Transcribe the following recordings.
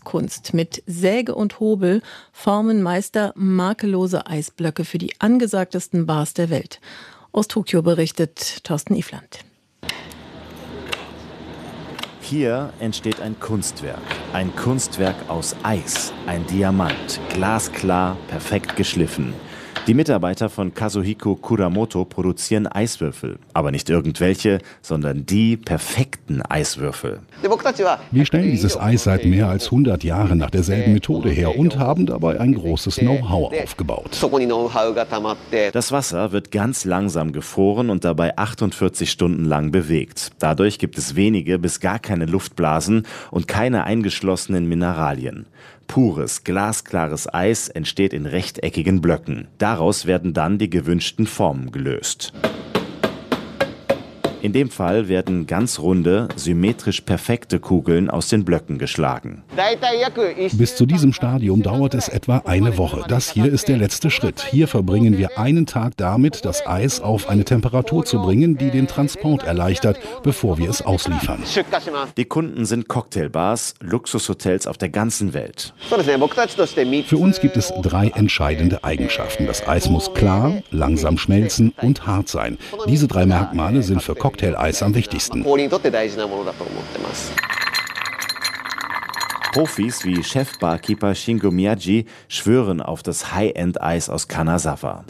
Kochkunst. Mit Säge und Hobel formen Meister makellose Eisblöcke für die angesagtesten Bars der Welt. Aus Tokio berichtet Thorsten Ifland. Hier entsteht ein Kunstwerk aus Eis, ein Diamant, glasklar, perfekt geschliffen. Die Mitarbeiter von Kazuhiko Kuramoto produzieren Eiswürfel, aber nicht irgendwelche, sondern die perfekten Eiswürfel. Wir stellen dieses Eis seit mehr als 100 Jahren nach derselben Methode her und haben dabei ein großes Know-how aufgebaut. Das Wasser wird ganz langsam gefroren und dabei 48 Stunden lang bewegt. Dadurch gibt es wenige bis gar keine Luftblasen und keine eingeschlossenen Mineralien. Pures, glasklares Eis entsteht in rechteckigen Blöcken. Daraus werden dann die gewünschten Formen gelöst. In dem Fall werden ganz runde, symmetrisch perfekte Kugeln aus den Blöcken geschlagen. Bis zu diesem Stadium dauert es etwa eine Woche. Das hier ist der letzte Schritt. Hier verbringen wir einen Tag damit, das Eis auf eine Temperatur zu bringen, die den Transport erleichtert, bevor wir es ausliefern. Die Kunden sind Cocktailbars, Luxushotels auf der ganzen Welt. Für uns gibt es 3 entscheidende Eigenschaften. Das Eis muss klar, langsam schmelzen und hart sein. Diese 3 Merkmale sind für Cocktail-Eis am wichtigsten. Profis wie Chef-Barkeeper Shingo Miyagi schwören auf das High-End-Eis aus Kanazawa.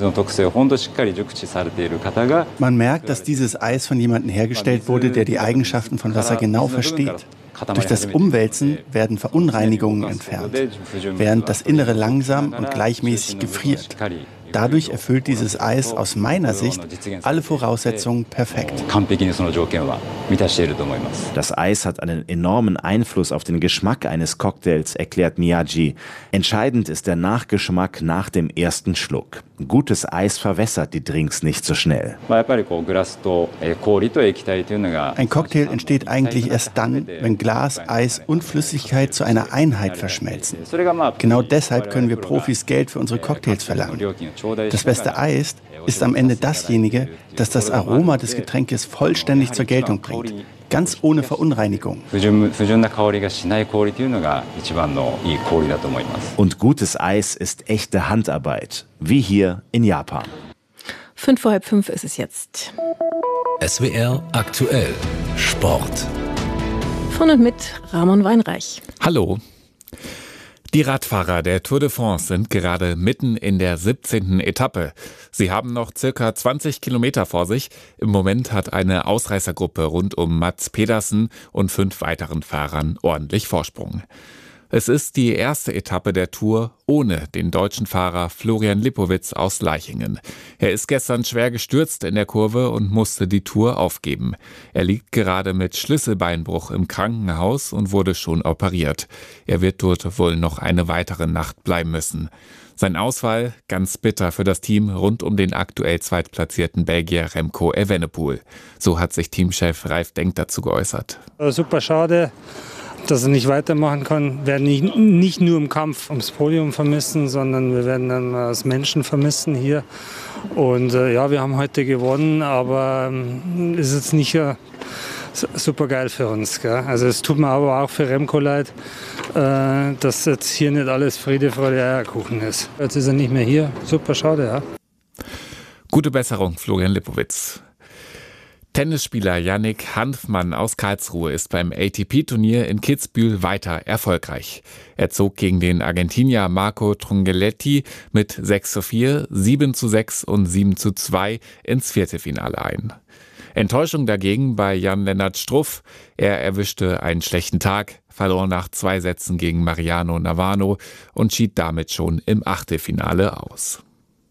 Man merkt, dass dieses Eis von jemandem hergestellt wurde, der die Eigenschaften von Wasser genau versteht. Durch das Umwälzen werden Verunreinigungen entfernt, während das Innere langsam und gleichmäßig gefriert. Dadurch erfüllt dieses Eis aus meiner Sicht alle Voraussetzungen perfekt. Das Eis hat einen enormen Einfluss auf den Geschmack eines Cocktails, erklärt Miyagi. Entscheidend ist der Nachgeschmack nach dem ersten Schluck. Gutes Eis verwässert die Drinks nicht so schnell. Ein Cocktail entsteht eigentlich erst dann, wenn Glas, Eis und Flüssigkeit zu einer Einheit verschmelzen. Genau deshalb können wir Profis Geld für unsere Cocktails verlangen. Das beste Eis ist am Ende dasjenige, das das Aroma des Getränkes vollständig zur Geltung bringt. Ganz ohne Verunreinigung. Und gutes Eis ist echte Handarbeit, wie hier in Japan. 5 vor halb 5 ist es jetzt. SWR aktuell Sport. Von und mit Ramon Weinreich. Hallo. Die Radfahrer der Tour de France sind gerade mitten in der 17. Etappe. Sie haben noch circa 20 Kilometer vor sich. Im Moment hat eine Ausreißergruppe rund um Mats Pedersen und 5 weiteren Fahrern ordentlich Vorsprung. Es ist die erste Etappe der Tour ohne den deutschen Fahrer Florian Lippowitz aus Leichingen. Er ist gestern schwer gestürzt in der Kurve und musste die Tour aufgeben. Er liegt gerade mit Schlüsselbeinbruch im Krankenhaus und wurde schon operiert. Er wird dort wohl noch eine weitere Nacht bleiben müssen. Sein Ausfall ganz bitter für das Team rund um den aktuell zweitplatzierten Belgier Remco Evenepoel. So hat sich Teamchef Ralf Denk dazu geäußert. Super schade, dass er nicht weitermachen kann. Wir werden ihn nicht nur im Kampf ums Podium vermissen, sondern wir werden ihn als Menschen vermissen hier. Und ja, wir haben heute gewonnen, aber ist jetzt nicht super geil für uns. Gell? Also es tut mir aber auch für Remco leid, dass jetzt hier nicht alles Friede, Freude, Eierkuchen ist. Jetzt ist er nicht mehr hier. Super schade, ja. Gute Besserung, Florian Lippowitz. Tennisspieler Yannick Hanfmann aus Karlsruhe ist beim ATP-Turnier in Kitzbühel weiter erfolgreich. Er zog gegen den Argentinier Marco Trungelliti mit 6:4, 7:6 und 7:2 ins Viertelfinale ein. Enttäuschung dagegen bei Jan-Lennart Struff. Er erwischte einen schlechten Tag, verlor nach 2 Sätzen gegen Mariano Navano und schied damit schon im Achtelfinale aus.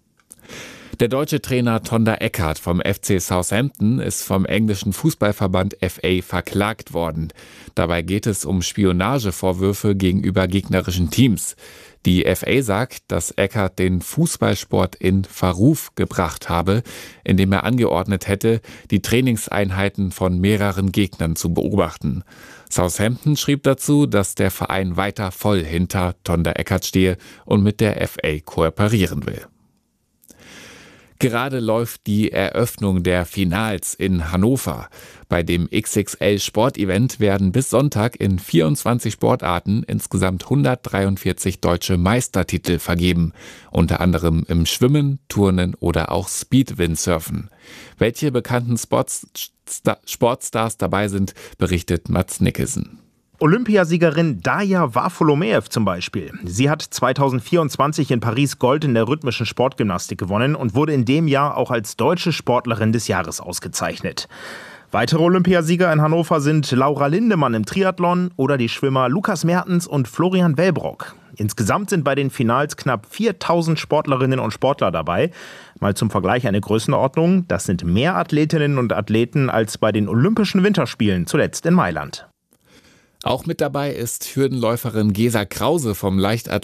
Der deutsche Trainer Tonda Eckardt vom FC Southampton ist vom englischen Fußballverband FA verklagt worden. Dabei geht es um Spionagevorwürfe gegenüber gegnerischen Teams. Die FA sagt, dass Eckardt den Fußballsport in Verruf gebracht habe, indem er angeordnet hätte, die Trainingseinheiten von mehreren Gegnern zu beobachten. Southampton schrieb dazu, dass der Verein weiter voll hinter Tonda Eckardt stehe und mit der FA kooperieren will. Gerade läuft die Eröffnung der Finals in Hannover. Bei dem XXL-Sportevent werden bis Sonntag in 24 Sportarten insgesamt 143 deutsche Meistertitel vergeben. Unter anderem im Schwimmen, Turnen oder auch Speedwindsurfen. Welche bekannten Sportstars dabei sind, berichtet Mats Nicholson. Olympiasiegerin Daja Varfolomeev zum Beispiel. Sie hat 2024 in Paris Gold in der rhythmischen Sportgymnastik gewonnen und wurde in dem Jahr auch als deutsche Sportlerin des Jahres ausgezeichnet. Weitere Olympiasieger in Hannover sind Laura Lindemann im Triathlon oder die Schwimmer Lukas Mertens und Florian Wellbrock. Insgesamt sind bei den Finals knapp 4000 Sportlerinnen und Sportler dabei. Mal zum Vergleich eine Größenordnung. Das sind mehr Athletinnen und Athleten als bei den Olympischen Winterspielen, zuletzt in Mailand. Auch mit dabei ist Hürdenläuferin Gesa Krause vom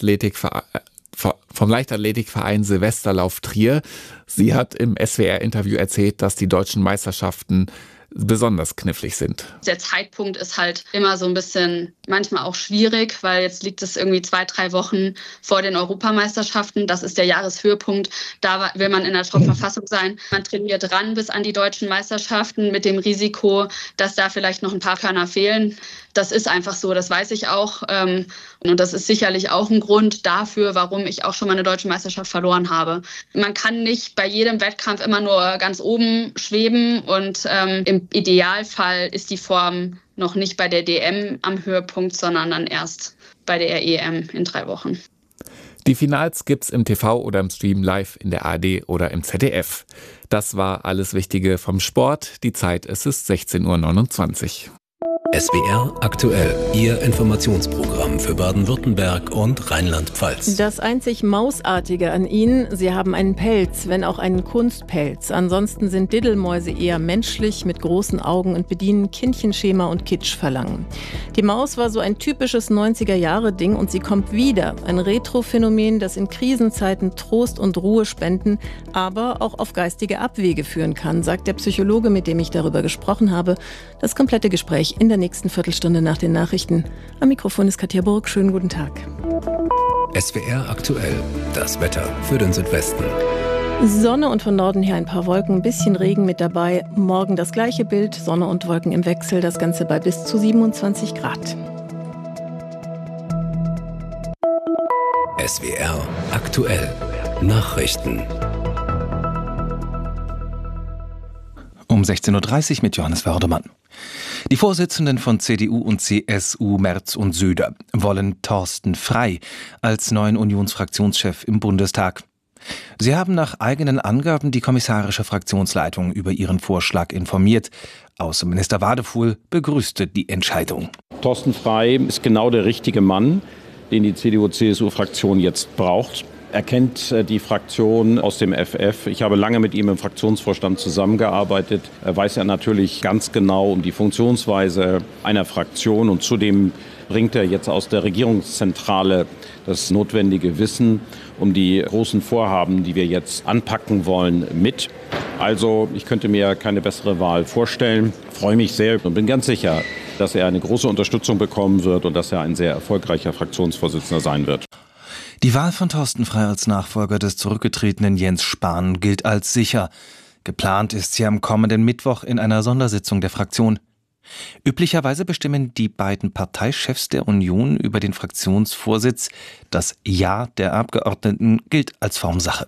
Leichtathletikverein Silvesterlauf Trier. Sie hat im SWR-Interview erzählt, dass die deutschen Meisterschaften besonders knifflig sind. Der Zeitpunkt ist halt immer so ein bisschen manchmal auch schwierig, weil jetzt liegt es irgendwie 2-3 Wochen vor den Europameisterschaften. Das ist der Jahreshöhepunkt. Da will man in der Top-Verfassung sein. Man trainiert ran bis an die deutschen Meisterschaften mit dem Risiko, dass da vielleicht noch ein paar Körner fehlen. Das ist einfach so, das weiß ich auch. Und das ist sicherlich auch ein Grund dafür, warum ich auch schon mal eine deutsche Meisterschaft verloren habe. Man kann nicht bei jedem Wettkampf immer nur ganz oben schweben und im Idealfall ist die Form noch nicht bei der DM am Höhepunkt, sondern dann erst bei der EM in 3 Wochen. Die Finals gibt's im TV oder im Stream live in der ARD oder im ZDF. Das war alles Wichtige vom Sport. Die Zeit ist 16:29 Uhr. SWR aktuell, Ihr Informationsprogramm für Baden-Württemberg und Rheinland-Pfalz. Das einzig Mausartige an ihnen, sie haben einen Pelz, wenn auch einen Kunstpelz. Ansonsten sind Diddelmäuse eher menschlich, mit großen Augen und bedienen Kindchenschema und Kitschverlangen. Die Maus war so ein typisches 90er-Jahre-Ding und sie kommt wieder. Ein Retro-Phänomen, das in Krisenzeiten Trost und Ruhe spenden, aber auch auf geistige Abwege führen kann, sagt der Psychologe, mit dem ich darüber gesprochen habe. Das komplette Gespräch in der nächsten Viertelstunde nach den Nachrichten. Am Mikrofon ist Katja Burg. Schönen guten Tag. SWR aktuell, das Wetter für den Südwesten. Sonne und von Norden her ein paar Wolken, ein bisschen Regen mit dabei. Morgen das gleiche Bild, Sonne und Wolken im Wechsel, das Ganze bei bis zu 27 Grad. SWR aktuell, Nachrichten. Um 16:30 Uhr mit Johannes Wördemann. Die Vorsitzenden von CDU und CSU, Merz und Söder, wollen Thorsten Frey als neuen Unionsfraktionschef im Bundestag. Sie haben nach eigenen Angaben die kommissarische Fraktionsleitung über ihren Vorschlag informiert. Außenminister Wadefuhl begrüßte die Entscheidung. Thorsten Frey ist genau der richtige Mann, den die CDU-CSU-Fraktion jetzt braucht. Er kennt die Fraktion aus dem FF. Ich habe lange mit ihm im Fraktionsvorstand zusammengearbeitet. Er weiß ja natürlich ganz genau um die Funktionsweise einer Fraktion. Und zudem bringt er jetzt aus der Regierungszentrale das notwendige Wissen um die großen Vorhaben, die wir jetzt anpacken wollen, mit. Also ich könnte mir keine bessere Wahl vorstellen. Ich freue mich sehr und bin ganz sicher, dass er eine große Unterstützung bekommen wird und dass er ein sehr erfolgreicher Fraktionsvorsitzender sein wird. Die Wahl von Thorsten Frey als Nachfolger des zurückgetretenen Jens Spahn gilt als sicher. Geplant ist sie am kommenden Mittwoch in einer Sondersitzung der Fraktion. Üblicherweise bestimmen die beiden Parteichefs der Union über den Fraktionsvorsitz. Das Ja der Abgeordneten gilt als Formsache.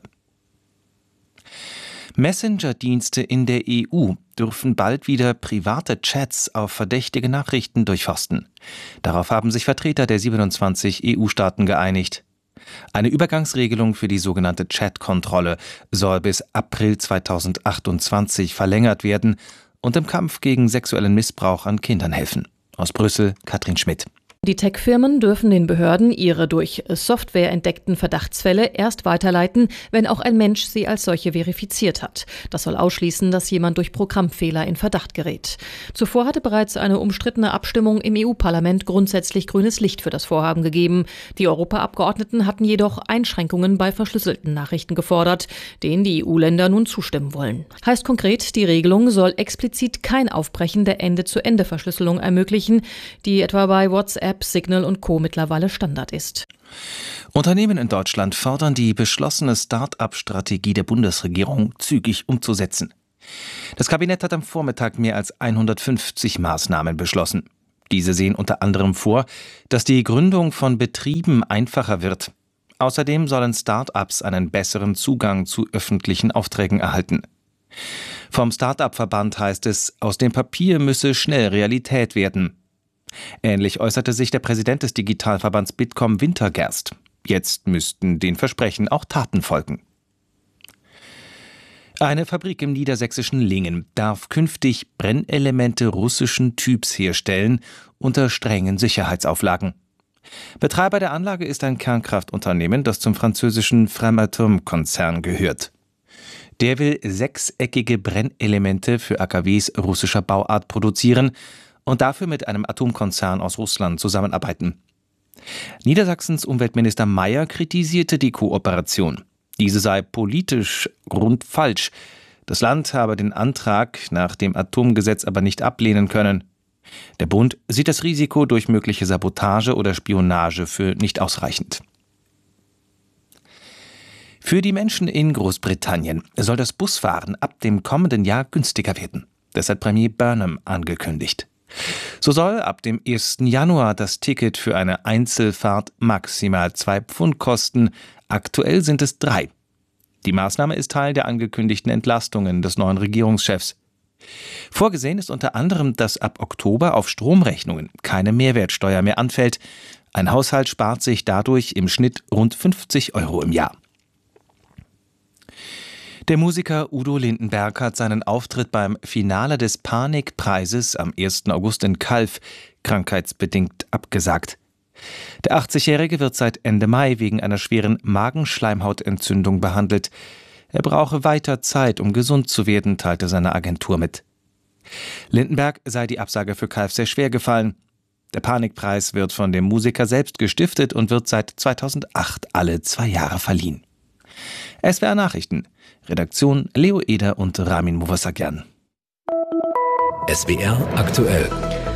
Messenger-Dienste in der EU dürfen bald wieder private Chats auf verdächtige Nachrichten durchforsten. Darauf haben sich Vertreter der 27 EU-Staaten geeinigt. Eine Übergangsregelung für die sogenannte Chat-Kontrolle soll bis April 2028 verlängert werden und im Kampf gegen sexuellen Missbrauch an Kindern helfen. Aus Brüssel, Katrin Schmidt. Die Tech-Firmen dürfen den Behörden ihre durch Software entdeckten Verdachtsfälle erst weiterleiten, wenn auch ein Mensch sie als solche verifiziert hat. Das soll ausschließen, dass jemand durch Programmfehler in Verdacht gerät. Zuvor hatte bereits eine umstrittene Abstimmung im EU-Parlament grundsätzlich grünes Licht für das Vorhaben gegeben. Die Europaabgeordneten hatten jedoch Einschränkungen bei verschlüsselten Nachrichten gefordert, denen die EU-Länder nun zustimmen wollen. Heißt konkret, die Regelung soll explizit kein Aufbrechen der Ende-zu-Ende-Verschlüsselung ermöglichen, die etwa bei WhatsApp WhatsApp, Signal und Co. mittlerweile Standard ist. Unternehmen in Deutschland fordern, die beschlossene Start-up-Strategie der Bundesregierung zügig umzusetzen. Das Kabinett hat am Vormittag mehr als 150 Maßnahmen beschlossen. Diese sehen unter anderem vor, dass die Gründung von Betrieben einfacher wird. Außerdem sollen Start-ups einen besseren Zugang zu öffentlichen Aufträgen erhalten. Vom Start-up-Verband heißt es, aus dem Papier müsse schnell Realität werden. Ähnlich äußerte sich der Präsident des Digitalverbands Bitkom Wintergerst. Jetzt müssten den Versprechen auch Taten folgen. Eine Fabrik im niedersächsischen Lingen darf künftig Brennelemente russischen Typs herstellen unter strengen Sicherheitsauflagen. Betreiber der Anlage ist ein Kernkraftunternehmen, das zum französischen Framatome-Konzern gehört. Der will sechseckige Brennelemente für AKWs russischer Bauart produzieren und dafür mit einem Atomkonzern aus Russland zusammenarbeiten. Niedersachsens Umweltminister Mayer kritisierte die Kooperation. Diese sei politisch grundfalsch. Das Land habe den Antrag nach dem Atomgesetz aber nicht ablehnen können. Der Bund sieht das Risiko durch mögliche Sabotage oder Spionage für nicht ausreichend. Für die Menschen in Großbritannien soll das Busfahren ab dem kommenden Jahr günstiger werden. Das hat Premier Burnham angekündigt. So soll ab dem 1. Januar das Ticket für eine Einzelfahrt maximal 2 Pfund kosten. Aktuell sind es 3. Die Maßnahme ist Teil der angekündigten Entlastungen des neuen Regierungschefs. Vorgesehen ist unter anderem, dass ab Oktober auf Stromrechnungen keine Mehrwertsteuer mehr anfällt. Ein Haushalt spart sich dadurch im Schnitt rund 50 € im Jahr. Der Musiker Udo Lindenberg hat seinen Auftritt beim Finale des Panikpreises am 1. August in Calw krankheitsbedingt abgesagt. Der 80-Jährige wird seit Ende Mai wegen einer schweren Magenschleimhautentzündung behandelt. Er brauche weiter Zeit, um gesund zu werden, teilte seine Agentur mit. Lindenberg sei die Absage für Calw sehr schwer gefallen. Der Panikpreis wird von dem Musiker selbst gestiftet und wird seit 2008 alle 2 Jahre verliehen. SWR Nachrichten. Redaktion Leo Eder und Ramin Movasagyan. SWR aktuell.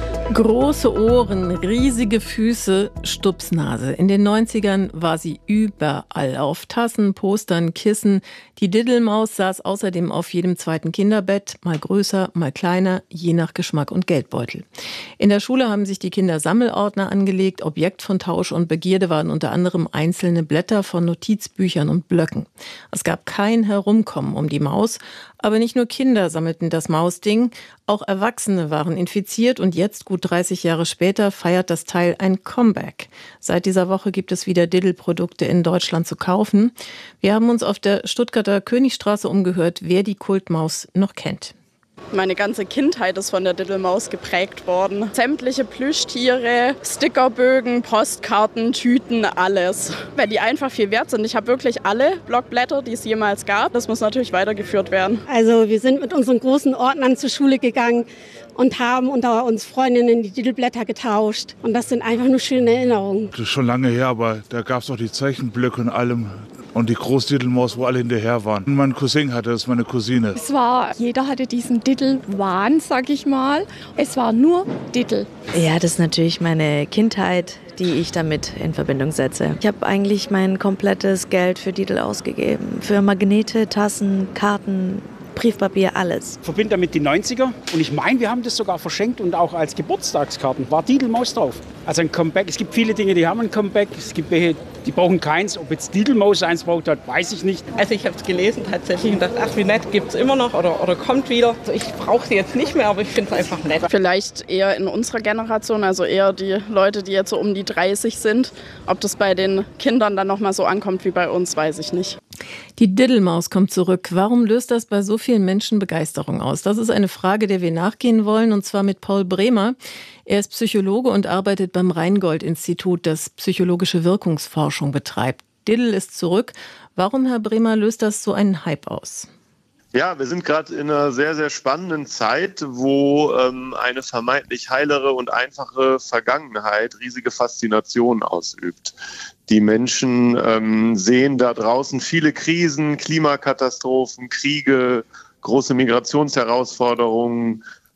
Große Ohren, riesige Füße, Stupsnase. In den 90ern war sie überall. Auf Tassen, Postern, Kissen. Die Diddelmaus saß außerdem auf jedem zweiten Kinderbett, mal größer, mal kleiner, je nach Geschmack und Geldbeutel. In der Schule haben sich die Kinder Sammelordner angelegt. Objekt von Tausch und Begierde waren unter anderem einzelne Blätter von Notizbüchern und Blöcken. Es gab kein Herumkommen um die Maus. Aber nicht nur Kinder sammelten das Mausding, auch Erwachsene waren infiziert und jetzt, gut 30 Jahre später, feiert das Teil ein Comeback. Seit dieser Woche gibt es wieder Diddle-Produkte in Deutschland zu kaufen. Wir haben uns auf der Stuttgarter Königstraße umgehört, wer die Kultmaus noch kennt. Meine ganze Kindheit ist von der Diddelmaus geprägt worden. Sämtliche Plüschtiere, Stickerbögen, Postkarten, Tüten, alles. Weil die einfach viel wert sind. Ich habe wirklich alle Blockblätter, die es jemals gab. Das muss natürlich weitergeführt werden. Also wir sind mit unseren großen Ordnern zur Schule gegangen und haben unter uns Freundinnen die Diddelblätter getauscht. Und das sind einfach nur schöne Erinnerungen. Das ist schon lange her, aber da gab es auch die Zeichenblöcke und allem. Und die Großdiddelmaus, wo alle hinterher waren. Mein Cousin hatte das, meine Cousine. Jeder hatte diesen Diddle-Wahn, sag ich mal. Es war nur Diddle. Ja, das ist natürlich meine Kindheit, die ich damit in Verbindung setze. Ich habe eigentlich mein komplettes Geld für Diddle ausgegeben. Für Magnete, Tassen, Karten, Briefpapier, alles. Ich verbinde damit die 90er und ich meine, wir haben das sogar verschenkt und auch als Geburtstagskarten war Diddelmaus drauf. Also ein Comeback. Es gibt viele Dinge, die haben ein Comeback. Es gibt welche, die brauchen keins. Ob jetzt Diddelmaus eins braucht hat, weiß ich nicht. Also ich habe es gelesen tatsächlich und dachte, ach wie nett, gibt es immer noch oder kommt wieder. Also ich brauche sie jetzt nicht mehr, aber ich finde es einfach nett. Vielleicht eher in unserer Generation, also eher die Leute, die jetzt so um die 30 sind. Ob das bei den Kindern dann nochmal so ankommt wie bei uns, weiß ich nicht. Die Diddelmaus kommt zurück. Warum löst das bei so vielen Menschen Begeisterung aus? Das ist eine Frage, der wir nachgehen wollen, und zwar mit Paul Bremer. Er ist Psychologe und arbeitet beim Rheingold-Institut, das psychologische Wirkungsforschung betreibt. Diddle ist zurück. Warum, Herr Bremer, löst das so einen Hype aus? Ja, wir sind gerade in einer sehr, sehr spannenden Zeit, wo eine vermeintlich heilere und einfache Vergangenheit riesige Faszination ausübt. Die Menschen sehen da draußen viele Krisen, Klimakatastrophen, Kriege, große Migrationsherausforderungen,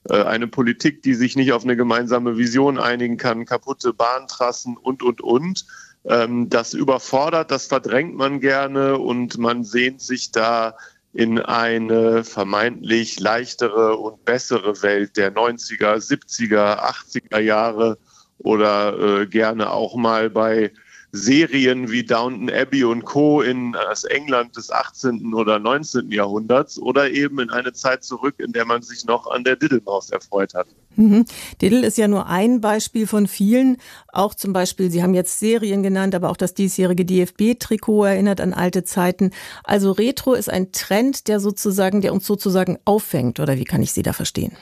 eine Politik, die sich nicht auf eine gemeinsame Vision einigen kann, kaputte Bahntrassen und. Das überfordert, das verdrängt man gerne und man sehnt sich da in eine vermeintlich leichtere und bessere Welt der 90er, 70er, 80er Jahre oder gerne auch mal bei Serien wie Downton Abbey und Co. in das England des 18. oder 19. Jahrhunderts oder eben in eine Zeit zurück, in der man sich noch an der Diddelmaus erfreut hat. Diddle ist ja nur ein Beispiel von vielen. Auch zum Beispiel, Sie haben jetzt Serien genannt, aber auch das diesjährige DFB-Trikot erinnert an alte Zeiten. Also Retro ist ein Trend, der uns sozusagen auffängt. Oder wie kann ich Sie da verstehen?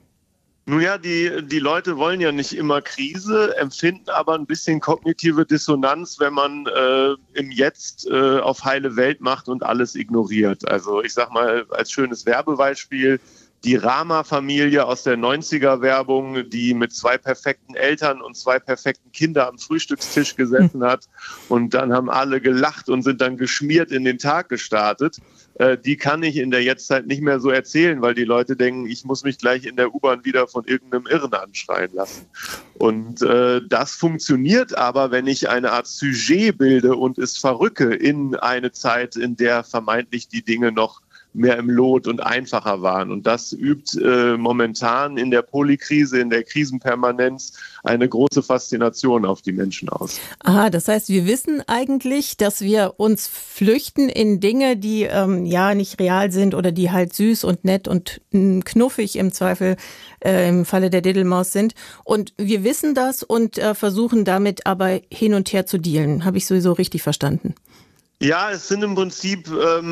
Nun ja, die Leute wollen ja nicht immer Krise, empfinden aber ein bisschen kognitive Dissonanz, wenn man im Jetzt auf heile Welt macht und alles ignoriert. Also ich sag mal als schönes Werbebeispiel, die Rama-Familie aus der 90er-Werbung, die mit 2 perfekten Eltern und 2 perfekten Kindern am Frühstückstisch gesessen hat und dann haben alle gelacht und sind dann geschmiert in den Tag gestartet. Die kann ich in der Jetztzeit nicht mehr so erzählen, weil die Leute denken, ich muss mich gleich in der U-Bahn wieder von irgendeinem Irren anschreien lassen. Und das funktioniert aber, wenn ich eine Art Sujet bilde und es verrücke in eine Zeit, in der vermeintlich die Dinge noch mehr im Lot und einfacher waren. Und das übt momentan in der Polykrise, in der Krisenpermanenz eine große Faszination auf die Menschen aus. Aha, das heißt, wir wissen eigentlich, dass wir uns flüchten in Dinge, die nicht real sind oder die halt süß und nett und knuffig im Zweifel im Falle der Diddelmaus sind. Und wir wissen das und versuchen damit aber hin und her zu dealen. Habe ich sowieso richtig verstanden? Ja, es sind im Prinzip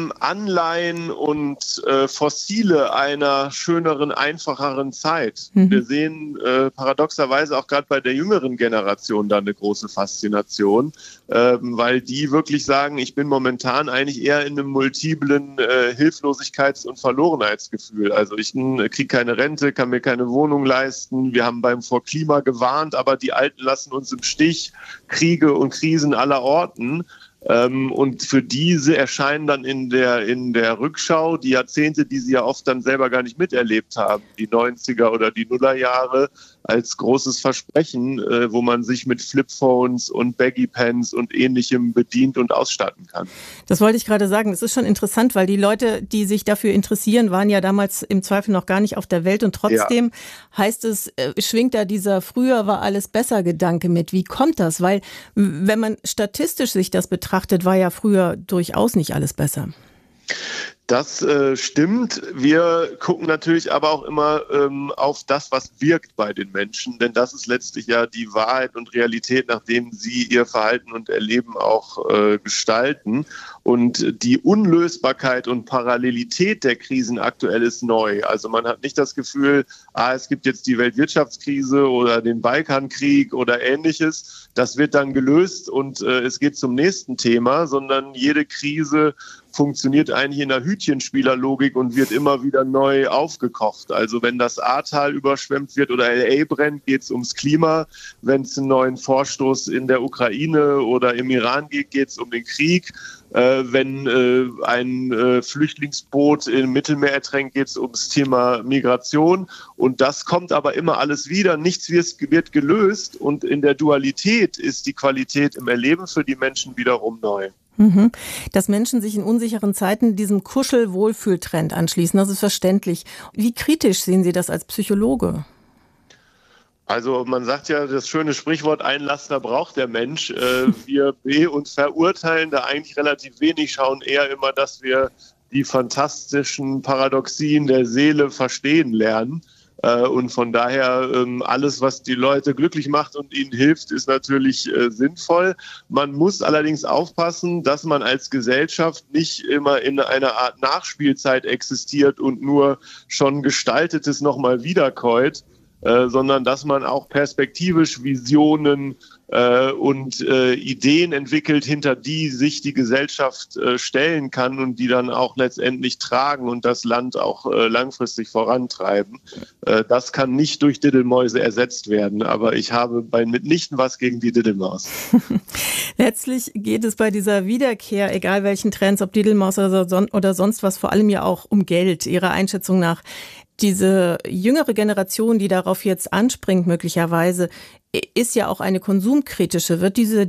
Anleihen und Fossile einer schöneren, einfacheren Zeit. Wir sehen paradoxerweise auch gerade bei der jüngeren Generation da eine große Faszination, weil die wirklich sagen, ich bin momentan eigentlich eher in einem multiplen Hilflosigkeits- und Verlorenheitsgefühl. Also ich kriege keine Rente, kann mir keine Wohnung leisten. Wir haben vor Klima gewarnt, aber die Alten lassen uns im Stich. Kriege und Krisen aller Orten. Und für diese erscheinen dann in der Rückschau die Jahrzehnte, die sie ja oft dann selber gar nicht miterlebt haben, die 90er oder die Nullerjahre, als großes Versprechen, wo man sich mit Flipphones und Baggy-Pants und Ähnlichem bedient und ausstatten kann. Das wollte ich gerade sagen. Das ist schon interessant, weil die Leute, die sich dafür interessieren, waren ja damals im Zweifel noch gar nicht auf der Welt und trotzdem heißt es, schwingt da dieser früher war alles besser Gedanke mit. Wie kommt das? Weil wenn man statistisch sich das betrachtet, war ja früher durchaus nicht alles besser. Das stimmt. Wir gucken natürlich aber auch immer auf das, was wirkt bei den Menschen, denn das ist letztlich ja die Wahrheit und Realität, nachdem sie ihr Verhalten und Erleben auch gestalten. Und die Unlösbarkeit und Parallelität der Krisen aktuell ist neu. Also man hat nicht das Gefühl, es gibt jetzt die Weltwirtschaftskrise oder den Balkankrieg oder Ähnliches. Das wird dann gelöst und es geht zum nächsten Thema, sondern jede Krise funktioniert eigentlich in der Hütchenspielerlogik und wird immer wieder neu aufgekocht. Also wenn das Ahrtal überschwemmt wird oder LA brennt, geht es ums Klima. Wenn es einen neuen Vorstoß in der Ukraine oder im Iran geht, geht es um den Krieg. Wenn ein Flüchtlingsboot im Mittelmeer ertränkt, geht es ums Thema Migration. Und das kommt aber immer alles wieder. Nichts wird gelöst. Und in der Dualität ist die Qualität im Erleben für die Menschen wiederum neu. Dass Menschen sich in unsicheren Zeiten diesem Kuschel-Wohlfühltrend anschließen, das ist verständlich. Wie kritisch sehen Sie das als Psychologe? Also man sagt ja das schöne Sprichwort, ein Laster braucht der Mensch. Wir und verurteilen da eigentlich relativ wenig, schauen eher immer, dass wir die fantastischen Paradoxien der Seele verstehen lernen. Und von daher alles, was die Leute glücklich macht und ihnen hilft, ist natürlich sinnvoll. Man muss allerdings aufpassen, dass man als Gesellschaft nicht immer in einer Art Nachspielzeit existiert und nur schon Gestaltetes nochmal wiederkäut, sondern dass man auch perspektivisch Visionen und Ideen entwickelt, hinter die sich die Gesellschaft stellen kann und die dann auch letztendlich tragen und das Land auch langfristig vorantreiben. Das kann nicht durch Diddelmäuse ersetzt werden, aber ich habe mitnichten was gegen die Diddelmaus. Letztlich geht es bei dieser Wiederkehr, egal welchen Trends, ob Diddelmaus oder sonst was, vor allem ja auch um Geld, Ihrer Einschätzung nach. Diese jüngere Generation, die darauf jetzt anspringt möglicherweise, ist ja auch eine konsumkritische. Wird dieser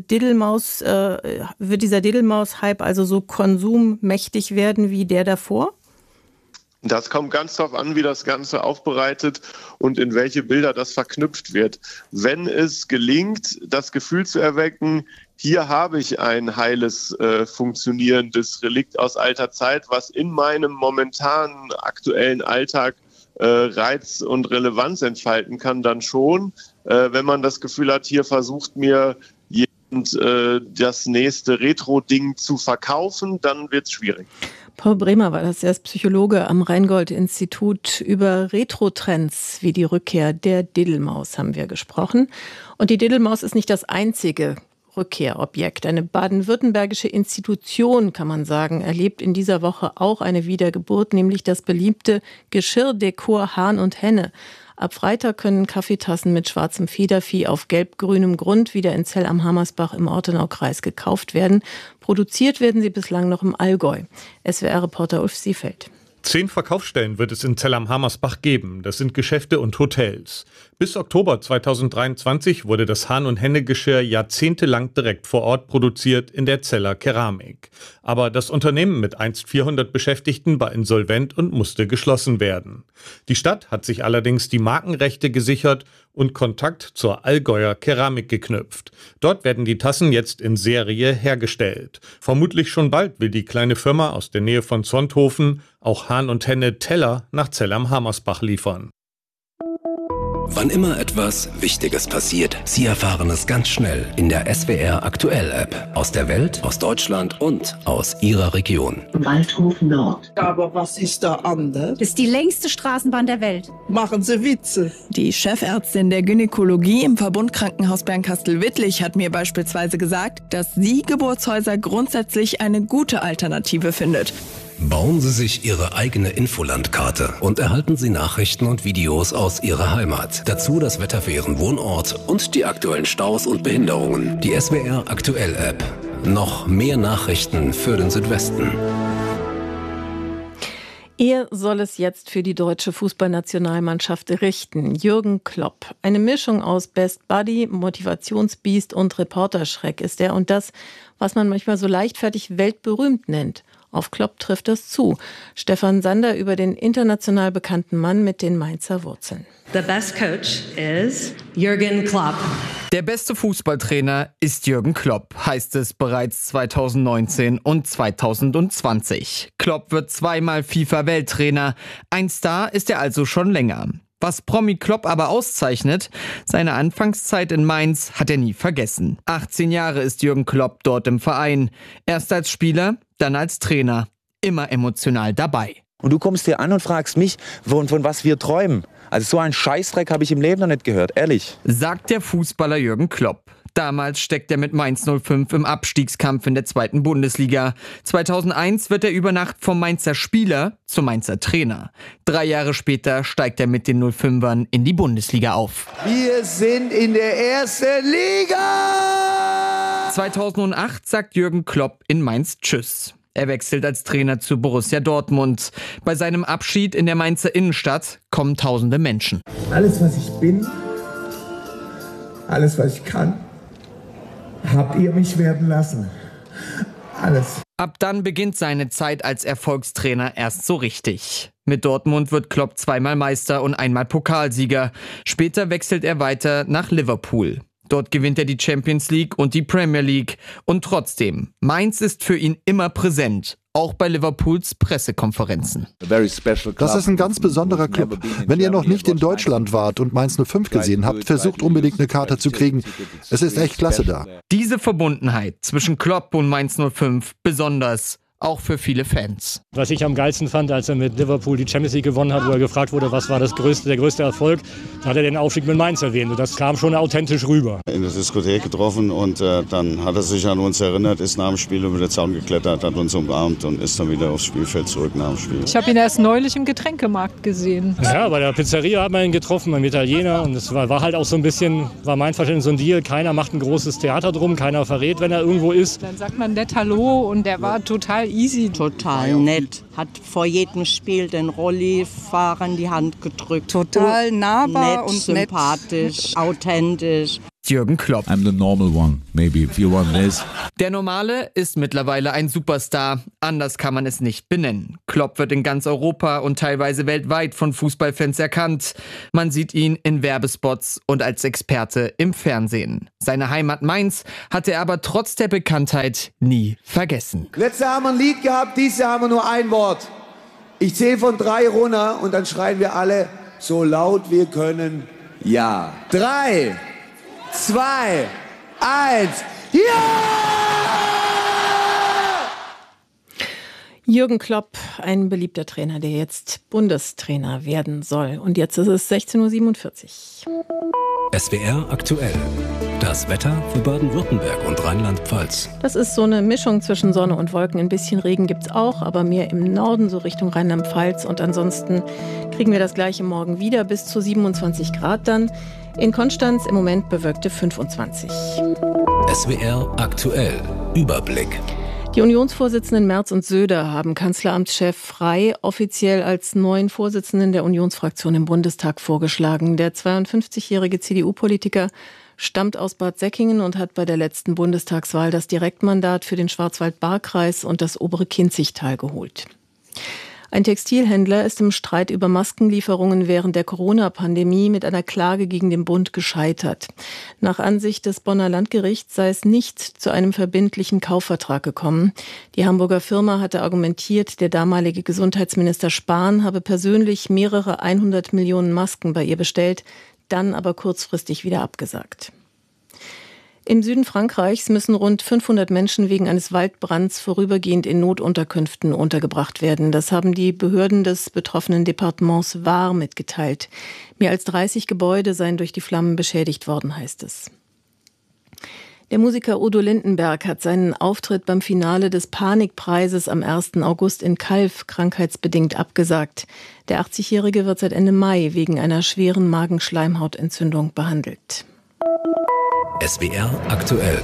Diddlemaus-Hype also so konsummächtig werden wie der davor? Das kommt ganz darauf an, wie das Ganze aufbereitet und in welche Bilder das verknüpft wird. Wenn es gelingt, das Gefühl zu erwecken, hier habe ich ein heiles, funktionierendes Relikt aus alter Zeit, was in meinem momentanen aktuellen Alltag Reiz und Relevanz entfalten kann, dann schon. Wenn man das Gefühl hat, hier versucht mir jemand das nächste Retro-Ding zu verkaufen, dann wird es schwierig. Paul Bremer war das, er ist Psychologe am Rheingold-Institut. Über Retro-Trends wie die Rückkehr der Diddlemaus haben wir gesprochen. Und die Diddlemaus ist nicht das einzige Rückkehrobjekt. Eine baden-württembergische Institution, kann man sagen, erlebt in dieser Woche auch eine Wiedergeburt, nämlich das beliebte Geschirrdekor Hahn und Henne. Ab Freitag können Kaffeetassen mit schwarzem Federvieh auf gelb-grünem Grund wieder in Zell am Hammersbach im Ortenaukreis gekauft werden. Produziert werden sie bislang noch im Allgäu. SWR-Reporter Ulf Siefeld. 10 Verkaufsstellen wird es in Zell am Hammersbach geben. Das sind Geschäfte und Hotels. Bis Oktober 2023 wurde das Hahn- und Henne-Geschirr jahrzehntelang direkt vor Ort produziert in der Zeller Keramik. Aber das Unternehmen mit einst 400 Beschäftigten war insolvent und musste geschlossen werden. Die Stadt hat sich allerdings die Markenrechte gesichert und Kontakt zur Allgäuer Keramik geknüpft. Dort werden die Tassen jetzt in Serie hergestellt. Vermutlich schon bald will die kleine Firma aus der Nähe von Sonthofen auch Hahn und Henne Teller nach Zell am Hammersbach liefern. Wann immer etwas Wichtiges passiert, Sie erfahren es ganz schnell in der SWR Aktuell App. Aus der Welt, aus Deutschland und aus Ihrer Region. Waldhof Nord. Aber was ist da anders? Das ist die längste Straßenbahn der Welt. Machen Sie Witze. Die Chefärztin der Gynäkologie im Verbundkrankenhaus Bernkastel-Wittlich hat mir beispielsweise gesagt, dass sie Geburtshäuser grundsätzlich eine gute Alternative findet. Bauen Sie sich Ihre eigene Infolandkarte und erhalten Sie Nachrichten und Videos aus Ihrer Heimat. Dazu das Wetter für Ihren Wohnort und die aktuellen Staus und Behinderungen. Die SWR Aktuell App. Noch mehr Nachrichten für den Südwesten. Er soll es jetzt für die deutsche Fußballnationalmannschaft richten. Jürgen Klopp. Eine Mischung aus Best Buddy, Motivationsbiest und Reporterschreck ist er. Und das, was man manchmal so leichtfertig weltberühmt nennt. Auf Klopp trifft das zu. Stefan Sander über den international bekannten Mann mit den Mainzer Wurzeln. The best coach is Jürgen Klopp. Der beste Fußballtrainer ist Jürgen Klopp, heißt es bereits 2019 und 2020. Klopp wird zweimal FIFA-Welttrainer. Ein Star ist er also schon länger. Was Promi Klopp aber auszeichnet, seine Anfangszeit in Mainz hat er nie vergessen. 18 Jahre ist Jürgen Klopp dort im Verein. Erst als Spieler, dann als Trainer. Immer emotional dabei. Und du kommst hier an und fragst mich, von was wir träumen. Also so einen Scheißdreck habe ich im Leben noch nicht gehört, ehrlich. Sagt der Fußballer Jürgen Klopp. Damals steckt er mit Mainz 05 im Abstiegskampf in der 2. Bundesliga. 2001 wird er über Nacht vom Mainzer Spieler zum Mainzer Trainer. 3 Jahre später steigt er mit den 05ern in die Bundesliga auf. Wir sind in der ersten Liga! 2008 sagt Jürgen Klopp in Mainz Tschüss. Er wechselt als Trainer zu Borussia Dortmund. Bei seinem Abschied in der Mainzer Innenstadt kommen tausende Menschen. Alles, was ich bin, alles, was ich kann, habt ihr mich werden lassen. Alles. Ab dann beginnt seine Zeit als Erfolgstrainer erst so richtig. Mit Dortmund wird Klopp zweimal Meister und einmal Pokalsieger. Später wechselt er weiter nach Liverpool. Dort gewinnt er die Champions League und die Premier League. Und trotzdem, Mainz ist für ihn immer präsent. Auch bei Liverpools Pressekonferenzen. Das ist ein ganz besonderer Club. Wenn ihr noch nicht in Deutschland wart und Mainz 05 gesehen habt, versucht unbedingt eine Karte zu kriegen. Es ist echt klasse da. Diese Verbundenheit zwischen Klopp und Mainz 05 besonders. Auch für viele Fans. Was ich am geilsten fand, als er mit Liverpool die Champions League gewonnen hat, wo er gefragt wurde, was war der größte Erfolg, da hat er den Aufstieg mit Mainz erwähnt. Und das kam schon authentisch rüber. In der Diskothek getroffen und dann hat er sich an uns erinnert, ist nach dem Spiel über den Zaun geklettert, hat uns umarmt und ist dann wieder aufs Spielfeld zurück nach dem Spiel. Ich habe ihn erst neulich im Getränkemarkt gesehen. Ja, bei der Pizzeria hat man ihn getroffen, beim Italiener. Und es war halt auch so ein bisschen, war mein Verständnis so ein Deal. Keiner macht ein großes Theater drum, keiner verrät, wenn er irgendwo ist. Dann sagt man nett Hallo und der war total easy. Total nett. Hat vor jedem Spiel den Rollifahrern die Hand gedrückt. Total nahbar nett, und sympathisch, authentisch. Jürgen Klopp. I'm the normal one, maybe if you want this. Der Normale ist mittlerweile ein Superstar. Anders kann man es nicht benennen. Klopp wird in ganz Europa und teilweise weltweit von Fußballfans erkannt. Man sieht ihn in Werbespots und als Experte im Fernsehen. Seine Heimat Mainz hat er aber trotz der Bekanntheit nie vergessen. Letztes Jahr haben wir ein Lied gehabt, dieses Jahr haben wir nur ein Wort. Ich zähle von 3 runter und dann schreien wir alle so laut wir können ja. 3, 2, 1, ja! Jürgen Klopp, ein beliebter Trainer, der jetzt Bundestrainer werden soll. Und jetzt ist es 16:47 Uhr. SWR aktuell. Das Wetter für Baden-Württemberg und Rheinland-Pfalz. Das ist so eine Mischung zwischen Sonne und Wolken. Ein bisschen Regen gibt's auch, aber mehr im Norden, so Richtung Rheinland-Pfalz. Und ansonsten kriegen wir das gleiche morgen wieder, bis zu 27 Grad dann. In Konstanz im Moment bewölkte 25. SWR aktuell. Überblick. Die Unionsvorsitzenden Merz und Söder haben Kanzleramtschef Frey offiziell als neuen Vorsitzenden der Unionsfraktion im Bundestag vorgeschlagen. Der 52-jährige CDU-Politiker stammt aus Bad Säckingen und hat bei der letzten Bundestagswahl das Direktmandat für den Schwarzwald-Baar-Kreis und das obere Kinzigtal geholt. Ein Textilhändler ist im Streit über Maskenlieferungen während der Corona-Pandemie mit einer Klage gegen den Bund gescheitert. Nach Ansicht des Bonner Landgerichts sei es nicht zu einem verbindlichen Kaufvertrag gekommen. Die Hamburger Firma hatte argumentiert, der damalige Gesundheitsminister Spahn habe persönlich mehrere 100 Millionen Masken bei ihr bestellt, dann aber kurzfristig wieder abgesagt. Im Süden Frankreichs müssen rund 500 Menschen wegen eines Waldbrands vorübergehend in Notunterkünften untergebracht werden. Das haben die Behörden des betroffenen Departements Var mitgeteilt. Mehr als 30 Gebäude seien durch die Flammen beschädigt worden, heißt es. Der Musiker Udo Lindenberg hat seinen Auftritt beim Finale des Panikpreises am 1. August in Calw krankheitsbedingt abgesagt. Der 80-Jährige wird seit Ende Mai wegen einer schweren Magenschleimhautentzündung behandelt. SWR aktuell.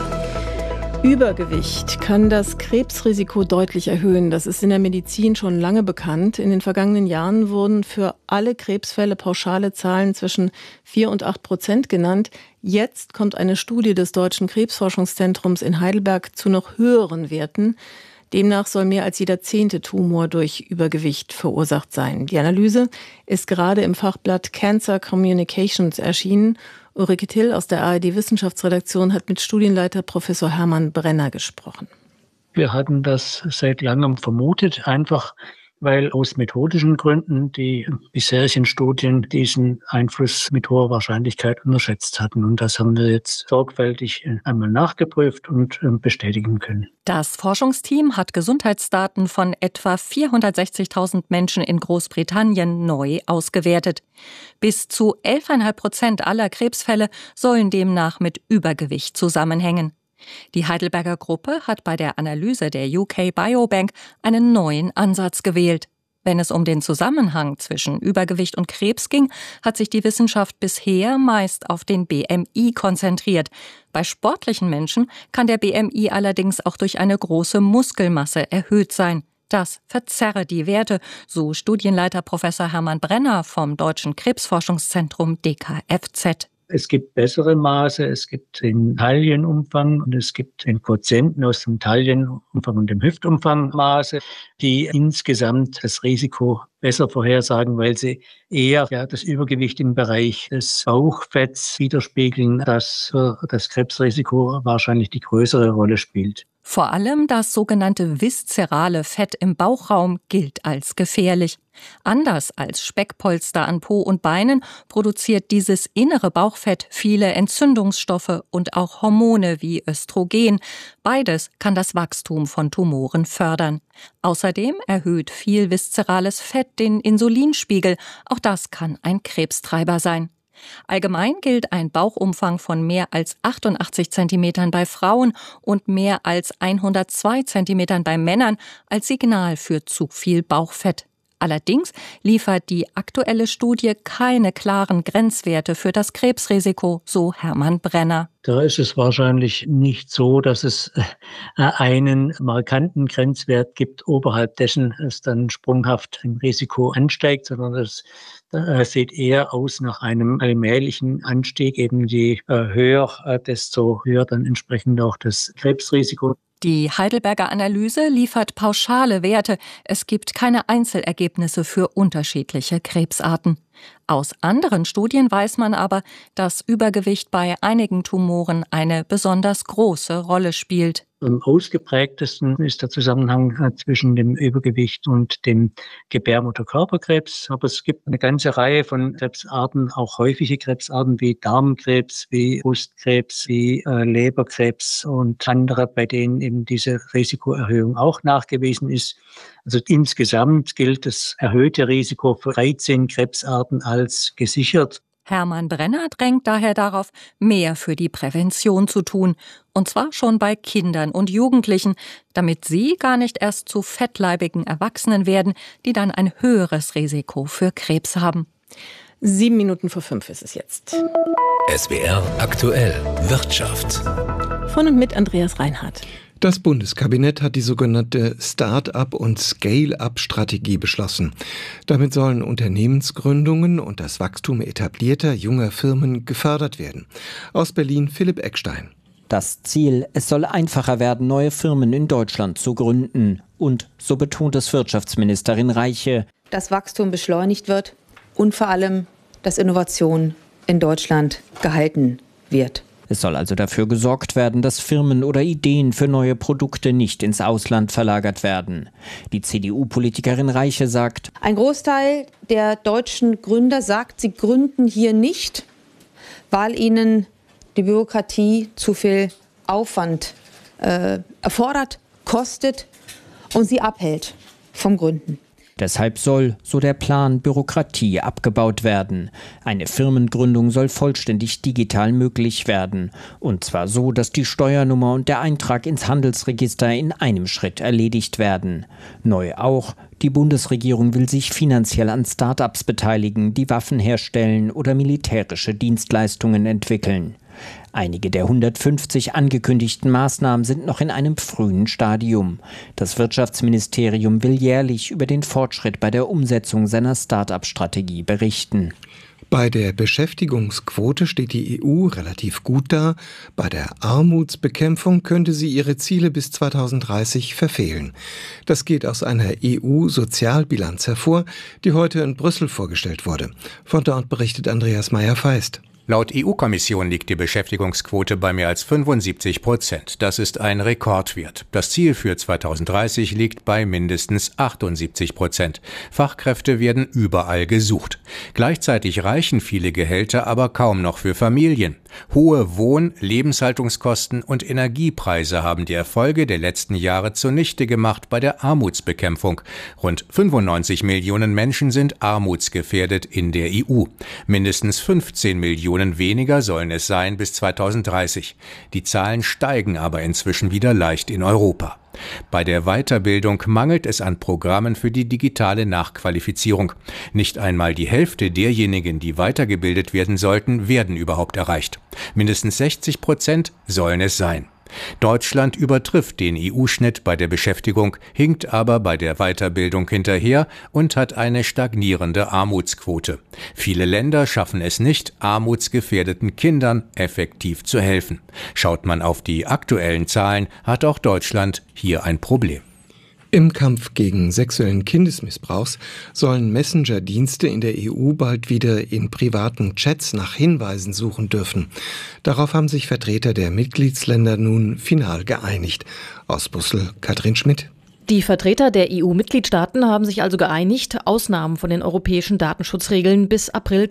Übergewicht kann das Krebsrisiko deutlich erhöhen. Das ist in der Medizin schon lange bekannt. In den vergangenen Jahren wurden für alle Krebsfälle pauschale Zahlen zwischen 4 und 8% genannt. Jetzt kommt eine Studie des Deutschen Krebsforschungszentrums in Heidelberg zu noch höheren Werten. Demnach soll mehr als jeder 10. Tumor durch Übergewicht verursacht sein. Die Analyse ist gerade im Fachblatt Cancer Communications erschienen. Ulrike Till aus der ARD-Wissenschaftsredaktion hat mit Studienleiter Professor Hermann Brenner gesprochen. Wir hatten das seit langem vermutet, einfach weil aus methodischen Gründen die bisherigen Studien diesen Einfluss mit hoher Wahrscheinlichkeit unterschätzt hatten. Und das haben wir jetzt sorgfältig einmal nachgeprüft und bestätigen können. Das Forschungsteam hat Gesundheitsdaten von etwa 460.000 Menschen in Großbritannien neu ausgewertet. Bis zu 11,5% aller Krebsfälle sollen demnach mit Übergewicht zusammenhängen. Die Heidelberger Gruppe hat bei der Analyse der UK Biobank einen neuen Ansatz gewählt. Wenn es um den Zusammenhang zwischen Übergewicht und Krebs ging, hat sich die Wissenschaft bisher meist auf den BMI konzentriert. Bei sportlichen Menschen kann der BMI allerdings auch durch eine große Muskelmasse erhöht sein. Das verzerre die Werte, so Studienleiter Professor Hermann Brenner vom Deutschen Krebsforschungszentrum DKFZ. Es gibt bessere Maße, es gibt den Taillenumfang und es gibt den Quotienten aus dem Taillenumfang und dem Hüftumfang Maße, die insgesamt das Risiko besser vorhersagen, weil sie eher das Übergewicht im Bereich des Bauchfetts widerspiegeln, das für das Krebsrisiko wahrscheinlich die größere Rolle spielt. Vor allem das sogenannte viszerale Fett im Bauchraum gilt als gefährlich. Anders als Speckpolster an Po und Beinen produziert dieses innere Bauchfett viele Entzündungsstoffe und auch Hormone wie Östrogen. Beides kann das Wachstum von Tumoren fördern. Außerdem erhöht viel viszerales Fett den Insulinspiegel. Auch das kann ein Krebstreiber sein. Allgemein gilt ein Bauchumfang von mehr als 88 Zentimetern bei Frauen und mehr als 102 Zentimetern bei Männern als Signal für zu viel Bauchfett. Allerdings liefert die aktuelle Studie keine klaren Grenzwerte für das Krebsrisiko, so Hermann Brenner. Da ist es wahrscheinlich nicht so, dass es einen markanten Grenzwert gibt, oberhalb dessen es dann sprunghaft im Risiko ansteigt, sondern es sieht eher aus nach einem allmählichen Anstieg. Eben je höher, desto höher dann entsprechend auch das Krebsrisiko. Die Heidelberger Analyse liefert pauschale Werte. Es gibt keine Einzelergebnisse für unterschiedliche Krebsarten. Aus anderen Studien weiß man aber, dass Übergewicht bei einigen Tumoren eine besonders große Rolle spielt. Am ausgeprägtesten ist der Zusammenhang zwischen dem Übergewicht und dem Gebärmutterkörperkrebs. Aber es gibt eine ganze Reihe von Krebsarten, auch häufige Krebsarten wie Darmkrebs, wie Brustkrebs, wie Leberkrebs und andere, bei denen eben diese Risikoerhöhung auch nachgewiesen ist. Also insgesamt gilt das erhöhte Risiko für 13 Krebsarten als gesichert. Hermann Brenner drängt daher darauf, mehr für die Prävention zu tun. Und zwar schon bei Kindern und Jugendlichen, damit sie gar nicht erst zu fettleibigen Erwachsenen werden, die dann ein höheres Risiko für Krebs haben. 7:05 ist es jetzt. SWR aktuell Wirtschaft. Von und mit Andreas Reinhardt. Das Bundeskabinett hat die sogenannte Start-up- und Scale-up-Strategie beschlossen. Damit sollen Unternehmensgründungen und das Wachstum etablierter junger Firmen gefördert werden. Aus Berlin Philipp Eckstein. Das Ziel, es soll einfacher werden, neue Firmen in Deutschland zu gründen. Und, so betont es Wirtschaftsministerin Reiche, dass Wachstum beschleunigt wird und vor allem, dass Innovation in Deutschland gehalten wird. Es soll also dafür gesorgt werden, dass Firmen oder Ideen für neue Produkte nicht ins Ausland verlagert werden. Die CDU-Politikerin Reiche sagt: Ein Großteil der deutschen Gründer sagt, sie gründen hier nicht, weil ihnen die Bürokratie zu viel Aufwand erfordert, kostet und sie abhält vom Gründen. Deshalb soll, so der Plan, Bürokratie abgebaut werden. Eine Firmengründung soll vollständig digital möglich werden. Und zwar so, dass die Steuernummer und der Eintrag ins Handelsregister in einem Schritt erledigt werden. Neu auch: Die Bundesregierung will sich finanziell an Start-ups beteiligen, die Waffen herstellen oder militärische Dienstleistungen entwickeln. Einige der 150 angekündigten Maßnahmen sind noch in einem frühen Stadium. Das Wirtschaftsministerium will jährlich über den Fortschritt bei der Umsetzung seiner Start-up-Strategie berichten. Bei der Beschäftigungsquote steht die EU relativ gut da. Bei der Armutsbekämpfung könnte sie ihre Ziele bis 2030 verfehlen. Das geht aus einer EU-Sozialbilanz hervor, die heute in Brüssel vorgestellt wurde. Von dort berichtet Andreas Meyer-Feist. Laut EU-Kommission liegt die Beschäftigungsquote bei mehr als 75%. Das ist ein Rekordwert. Das Ziel für 2030 liegt bei mindestens 78%. Fachkräfte werden überall gesucht. Gleichzeitig reichen viele Gehälter aber kaum noch für Familien. Hohe Wohn-, Lebenshaltungskosten und Energiepreise haben die Erfolge der letzten Jahre zunichte gemacht bei der Armutsbekämpfung. Rund 95 Millionen Menschen sind armutsgefährdet in der EU. Mindestens 15 Millionen weniger sollen es sein bis 2030. Die Zahlen steigen aber inzwischen wieder leicht in Europa. Bei der Weiterbildung mangelt es an Programmen für die digitale Nachqualifizierung. Nicht einmal die Hälfte derjenigen, die weitergebildet werden sollten, werden überhaupt erreicht. Mindestens 60% sollen es sein. Deutschland übertrifft den EU-Schnitt bei der Beschäftigung, hinkt aber bei der Weiterbildung hinterher und hat eine stagnierende Armutsquote. Viele Länder schaffen es nicht, armutsgefährdeten Kindern effektiv zu helfen. Schaut man auf die aktuellen Zahlen, hat auch Deutschland hier ein Problem. Im Kampf gegen sexuellen Kindesmissbrauchs sollen Messenger-Dienste in der EU bald wieder in privaten Chats nach Hinweisen suchen dürfen. Darauf haben sich Vertreter der Mitgliedsländer nun final geeinigt. Aus Brüssel Katrin Schmidt. Die Vertreter der EU-Mitgliedstaaten haben sich also geeinigt, Ausnahmen von den europäischen Datenschutzregeln bis April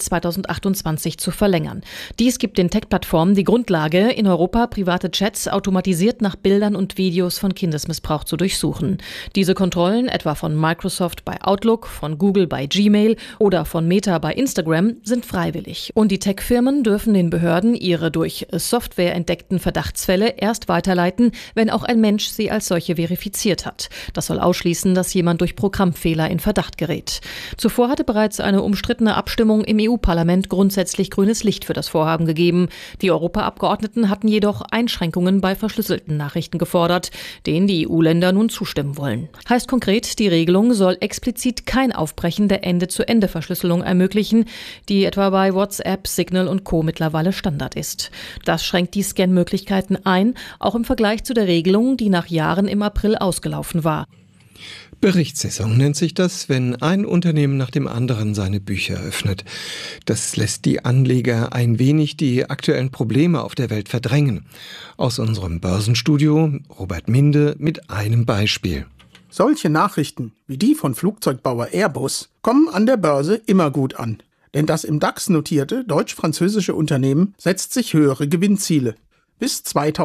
2028 zu verlängern. Dies gibt den Tech-Plattformen die Grundlage, in Europa private Chats automatisiert nach Bildern und Videos von Kindesmissbrauch zu durchsuchen. Diese Kontrollen, etwa von Microsoft bei Outlook, von Google bei Gmail oder von Meta bei Instagram, sind freiwillig. Und die Tech-Firmen dürfen den Behörden ihre durch Software entdeckten Verdachtsfälle erst weiterleiten, wenn auch ein Mensch sie als solche verifiziert hat. Das soll ausschließen, dass jemand durch Programmfehler in Verdacht gerät. Zuvor hatte bereits eine umstrittene Abstimmung im EU-Parlament grundsätzlich grünes Licht für das Vorhaben gegeben. Die Europaabgeordneten hatten jedoch Einschränkungen bei verschlüsselten Nachrichten gefordert, denen die EU-Länder nun zustimmen wollen. Heißt konkret, die Regelung soll explizit kein Aufbrechen der Ende-zu-Ende-Verschlüsselung ermöglichen, die etwa bei WhatsApp, Signal und Co. mittlerweile Standard ist. Das schränkt die Scan-Möglichkeiten ein, auch im Vergleich zu der Regelung, die nach Jahren im April ausgelaufen war. Berichtssaison nennt sich das, wenn ein Unternehmen nach dem anderen seine Bücher öffnet. Das lässt die Anleger ein wenig die aktuellen Probleme auf der Welt verdrängen. Aus unserem Börsenstudio Robert Minde mit einem Beispiel. Solche Nachrichten wie die von Flugzeugbauer Airbus kommen an der Börse immer gut an. Denn das im DAX notierte deutsch-französische Unternehmen setzt sich höhere Gewinnziele. Bis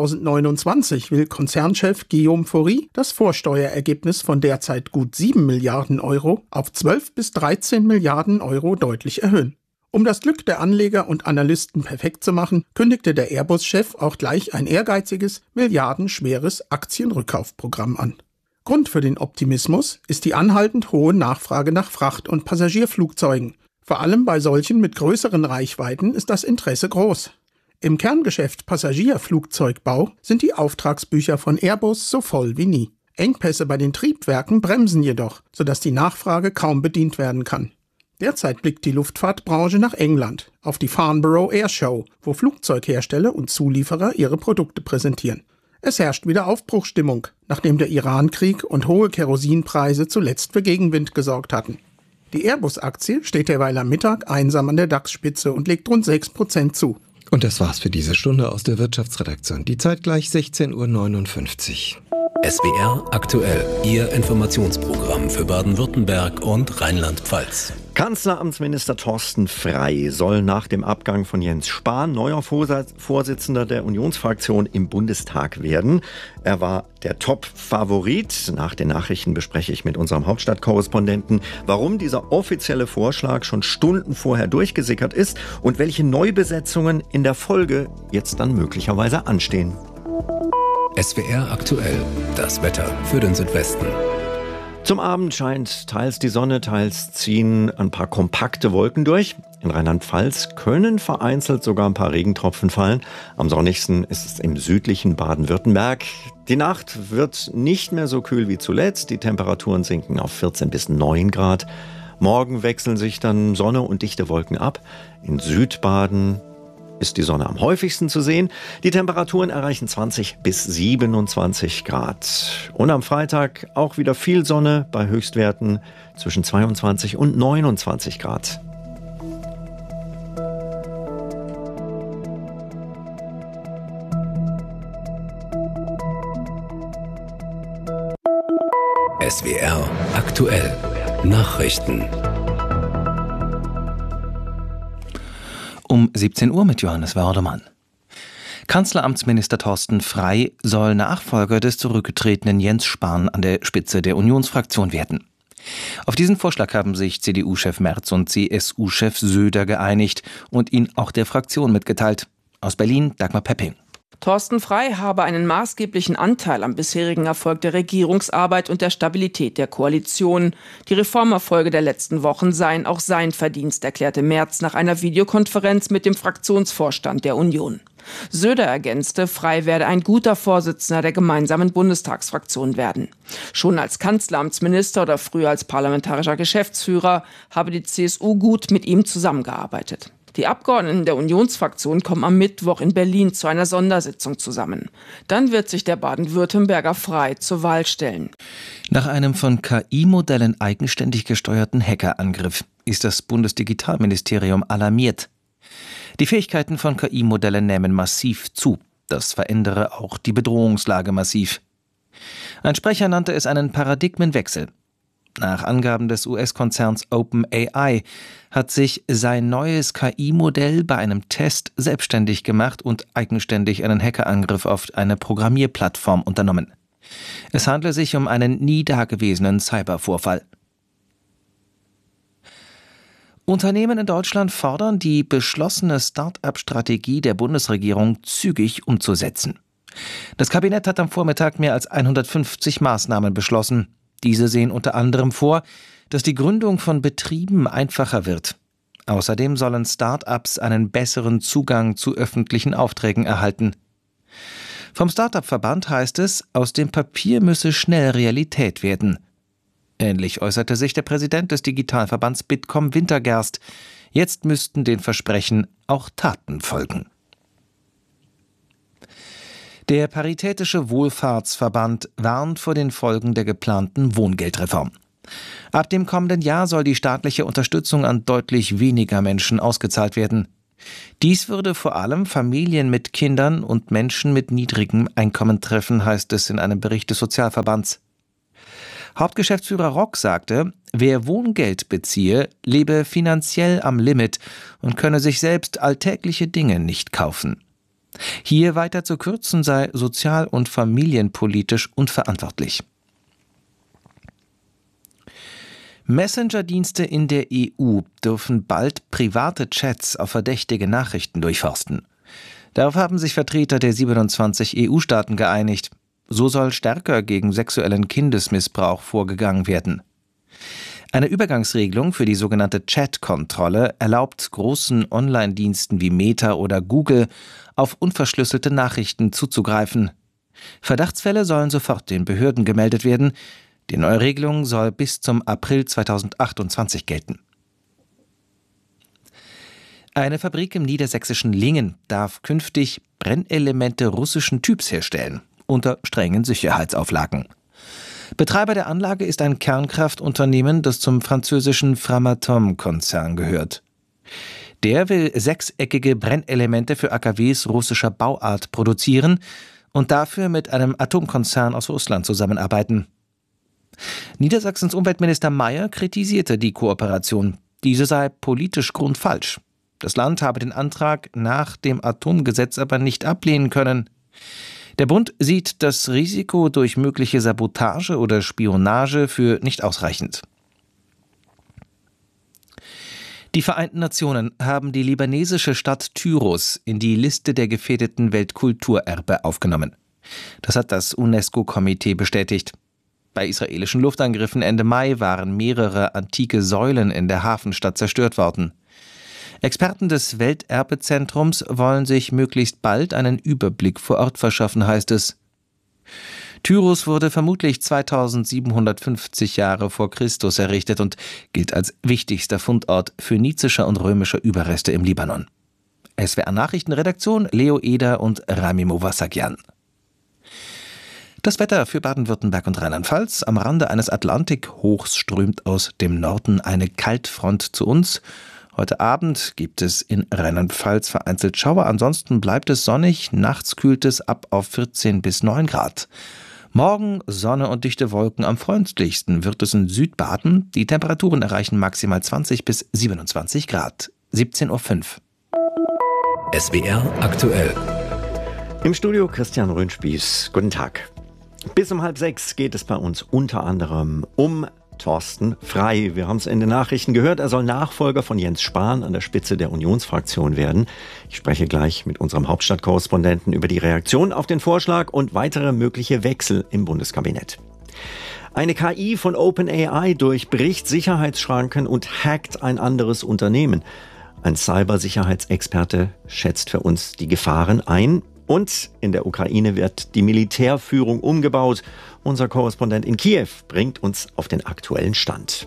2029 will Konzernchef Guillaume Faury das Vorsteuerergebnis von derzeit gut 7 Milliarden Euro auf 12 bis 13 Milliarden Euro deutlich erhöhen. Um das Glück der Anleger und Analysten perfekt zu machen, kündigte der Airbus-Chef auch gleich ein ehrgeiziges, milliardenschweres Aktienrückkaufprogramm an. Grund für den Optimismus ist die anhaltend hohe Nachfrage nach Fracht- und Passagierflugzeugen. Vor allem bei solchen mit größeren Reichweiten ist das Interesse groß. Im Kerngeschäft Passagierflugzeugbau sind die Auftragsbücher von Airbus so voll wie nie. Engpässe bei den Triebwerken bremsen jedoch, sodass die Nachfrage kaum bedient werden kann. Derzeit blickt die Luftfahrtbranche nach England, auf die Farnborough Air Show, wo Flugzeughersteller und Zulieferer ihre Produkte präsentieren. Es herrscht wieder Aufbruchsstimmung, nachdem der Irankrieg und hohe Kerosinpreise zuletzt für Gegenwind gesorgt hatten. Die Airbus-Aktie steht derweil am Mittag einsam an der DAX-Spitze und legt rund 6% zu. Und das war's für diese Stunde aus der Wirtschaftsredaktion. Die Zeit gleich 16:59 Uhr. SWR aktuell, Ihr Informationsprogramm für Baden-Württemberg und Rheinland-Pfalz. Kanzleramtsminister Thorsten Frey soll nach dem Abgang von Jens Spahn neuer Vorsitzender der Unionsfraktion im Bundestag werden. Er war der Top-Favorit. Nach den Nachrichten bespreche ich mit unserem Hauptstadtkorrespondenten, warum dieser offizielle Vorschlag schon Stunden vorher durchgesickert ist und welche Neubesetzungen in der Folge jetzt dann möglicherweise anstehen. SWR aktuell, das Wetter für den Südwesten. Zum Abend scheint teils die Sonne, teils ziehen ein paar kompakte Wolken durch. In Rheinland-Pfalz können vereinzelt sogar ein paar Regentropfen fallen. Am sonnigsten ist es im südlichen Baden-Württemberg. Die Nacht wird nicht mehr so kühl wie zuletzt. Die Temperaturen sinken auf 14 bis 9 Grad. Morgen wechseln sich dann Sonne und dichte Wolken ab. In Südbaden ist die Sonne am häufigsten zu sehen. Die Temperaturen erreichen 20 bis 27 Grad. Und am Freitag auch wieder viel Sonne bei Höchstwerten zwischen 22 und 29 Grad. SWR aktuell. Nachrichten. Um 17 Uhr mit Johannes Wördemann. Kanzleramtsminister Thorsten Frey soll Nachfolger des zurückgetretenen Jens Spahn an der Spitze der Unionsfraktion werden. Auf diesen Vorschlag haben sich CDU-Chef Merz und CSU-Chef Söder geeinigt und ihn auch der Fraktion mitgeteilt. Aus Berlin Dagmar Pepping. Thorsten Frey habe einen maßgeblichen Anteil am bisherigen Erfolg der Regierungsarbeit und der Stabilität der Koalition. Die Reformerfolge der letzten Wochen seien auch sein Verdienst, erklärte Merz nach einer Videokonferenz mit dem Fraktionsvorstand der Union. Söder ergänzte, Frey werde ein guter Vorsitzender der gemeinsamen Bundestagsfraktion werden. Schon als Kanzleramtsminister oder früher als parlamentarischer Geschäftsführer habe die CSU gut mit ihm zusammengearbeitet. Die Abgeordneten der Unionsfraktion kommen am Mittwoch in Berlin zu einer Sondersitzung zusammen. Dann wird sich der Baden-Württemberger Frey zur Wahl stellen. Nach einem von KI-Modellen eigenständig gesteuerten Hackerangriff ist das Bundesdigitalministerium alarmiert. Die Fähigkeiten von KI-Modellen nehmen massiv zu. Das verändere auch die Bedrohungslage massiv. Ein Sprecher nannte es einen Paradigmenwechsel. Nach Angaben des US-Konzerns OpenAI hat sich sein neues KI-Modell bei einem Test selbstständig gemacht und eigenständig einen Hackerangriff auf eine Programmierplattform unternommen. Es handle sich um einen nie dagewesenen Cybervorfall. Unternehmen in Deutschland fordern, die beschlossene Start-up-Strategie der Bundesregierung zügig umzusetzen. Das Kabinett hat am Vormittag mehr als 150 Maßnahmen beschlossen. Diese sehen unter anderem vor, dass die Gründung von Betrieben einfacher wird. Außerdem sollen Start-ups einen besseren Zugang zu öffentlichen Aufträgen erhalten. Vom Start-up-Verband heißt es, aus dem Papier müsse schnell Realität werden. Ähnlich äußerte sich der Präsident des Digitalverbands Bitkom Wintergerst. Jetzt müssten den Versprechen auch Taten folgen. Der Paritätische Wohlfahrtsverband warnt vor den Folgen der geplanten Wohngeldreform. Ab dem kommenden Jahr soll die staatliche Unterstützung an deutlich weniger Menschen ausgezahlt werden. Dies würde vor allem Familien mit Kindern und Menschen mit niedrigem Einkommen treffen, heißt es in einem Bericht des Sozialverbands. Hauptgeschäftsführer Rock sagte, wer Wohngeld beziehe, lebe finanziell am Limit und könne sich selbst alltägliche Dinge nicht kaufen. Hier weiter zu kürzen sei sozial- und familienpolitisch unverantwortlich. Messenger-Dienste in der EU dürfen bald private Chats auf verdächtige Nachrichten durchforsten. Darauf haben sich Vertreter der 27 EU-Staaten geeinigt. So soll stärker gegen sexuellen Kindesmissbrauch vorgegangen werden. Eine Übergangsregelung für die sogenannte Chat-Kontrolle erlaubt großen Online-Diensten wie Meta oder Google, auf unverschlüsselte Nachrichten zuzugreifen. Verdachtsfälle sollen sofort den Behörden gemeldet werden. Die neue Regelung soll bis zum April 2028 gelten. Eine Fabrik im niedersächsischen Lingen darf künftig Brennelemente russischen Typs herstellen, unter strengen Sicherheitsauflagen. Betreiber der Anlage ist ein Kernkraftunternehmen, das zum französischen Framatome-Konzern gehört. Der will sechseckige Brennelemente für AKWs russischer Bauart produzieren und dafür mit einem Atomkonzern aus Russland zusammenarbeiten. Niedersachsens Umweltminister Mayer kritisierte die Kooperation. Diese sei politisch grundfalsch. Das Land habe den Antrag nach dem Atomgesetz aber nicht ablehnen können. Der Bund sieht das Risiko durch mögliche Sabotage oder Spionage für nicht ausreichend. Die Vereinten Nationen haben die libanesische Stadt Tyros in die Liste der gefährdeten Weltkulturerbe aufgenommen. Das hat das UNESCO-Komitee bestätigt. Bei israelischen Luftangriffen Ende Mai waren mehrere antike Säulen in der Hafenstadt zerstört worden. Experten des Welterbezentrums wollen sich möglichst bald einen Überblick vor Ort verschaffen, heißt es. Tyros wurde vermutlich 2750 Jahre vor Christus errichtet und gilt als wichtigster Fundort phönizischer und römischer Überreste im Libanon. SWR Nachrichtenredaktion Leo Eder und Rami Movassagyan. Das Wetter für Baden-Württemberg und Rheinland-Pfalz. Am Rande eines Atlantikhochs strömt aus dem Norden eine Kaltfront zu uns. Heute Abend gibt es in Rheinland-Pfalz vereinzelt Schauer. Ansonsten bleibt es sonnig. Nachts kühlt es ab auf 14 bis 9 Grad. Morgen Sonne und dichte Wolken. Am freundlichsten wird es in Südbaden. Die Temperaturen erreichen maximal 20 bis 27 Grad. 17:05 Uhr. SWR aktuell. Im Studio Christian Röhnspieß. Guten Tag. Bis um 5:30 geht es bei uns unter anderem um Thorsten Frey. Wir haben es in den Nachrichten gehört, er soll Nachfolger von Jens Spahn an der Spitze der Unionsfraktion werden. Ich spreche gleich mit unserem Hauptstadtkorrespondenten über die Reaktion auf den Vorschlag und weitere mögliche Wechsel im Bundeskabinett. Eine KI von OpenAI durchbricht Sicherheitsschranken und hackt ein anderes Unternehmen. Ein Cybersicherheitsexperte schätzt für uns die Gefahren ein. Und in der Ukraine wird die Militärführung umgebaut. Unser Korrespondent in Kiew bringt uns auf den aktuellen Stand.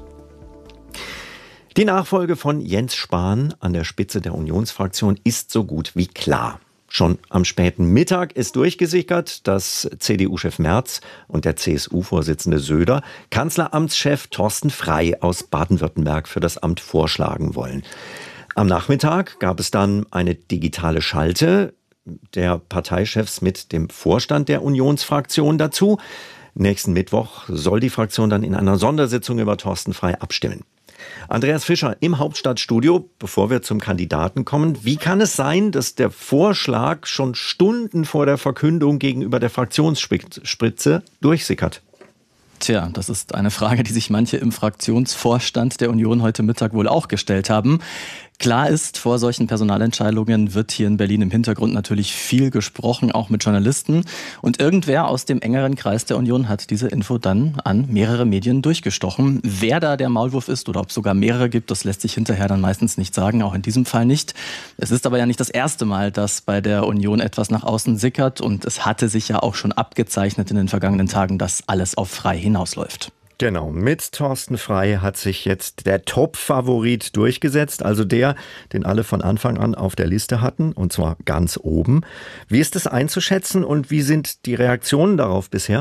Die Nachfolge von Jens Spahn an der Spitze der Unionsfraktion ist so gut wie klar. Schon am späten Mittag ist durchgesickert, dass CDU-Chef Merz und der CSU-Vorsitzende Söder Kanzleramtschef Thorsten Frey aus Baden-Württemberg für das Amt vorschlagen wollen. Am Nachmittag gab es dann eine digitale Schalte der Parteichefs mit dem Vorstand der Unionsfraktion dazu. Nächsten Mittwoch soll die Fraktion dann in einer Sondersitzung über Thorsten Frey abstimmen. Andreas Fischer im Hauptstadtstudio, bevor wir zum Kandidaten kommen. Wie kann es sein, dass der Vorschlag schon Stunden vor der Verkündung gegenüber der Fraktionsspitze durchsickert? Tja, das ist eine Frage, die sich manche im Fraktionsvorstand der Union heute Mittag wohl auch gestellt haben. Klar ist, vor solchen Personalentscheidungen wird hier in Berlin im Hintergrund natürlich viel gesprochen, auch mit Journalisten. Und irgendwer aus dem engeren Kreis der Union hat diese Info dann an mehrere Medien durchgestochen. Wer da der Maulwurf ist oder ob es sogar mehrere gibt, das lässt sich hinterher dann meistens nicht sagen, auch in diesem Fall nicht. Es ist aber ja nicht das erste Mal, dass bei der Union etwas nach außen sickert. Und es hatte sich ja auch schon abgezeichnet in den vergangenen Tagen, dass alles auf Frei hinausläuft. Genau, mit Thorsten Frey hat sich jetzt der Top-Favorit durchgesetzt, also der, den alle von Anfang an auf der Liste hatten, und zwar ganz oben. Wie ist es einzuschätzen und wie sind die Reaktionen darauf bisher?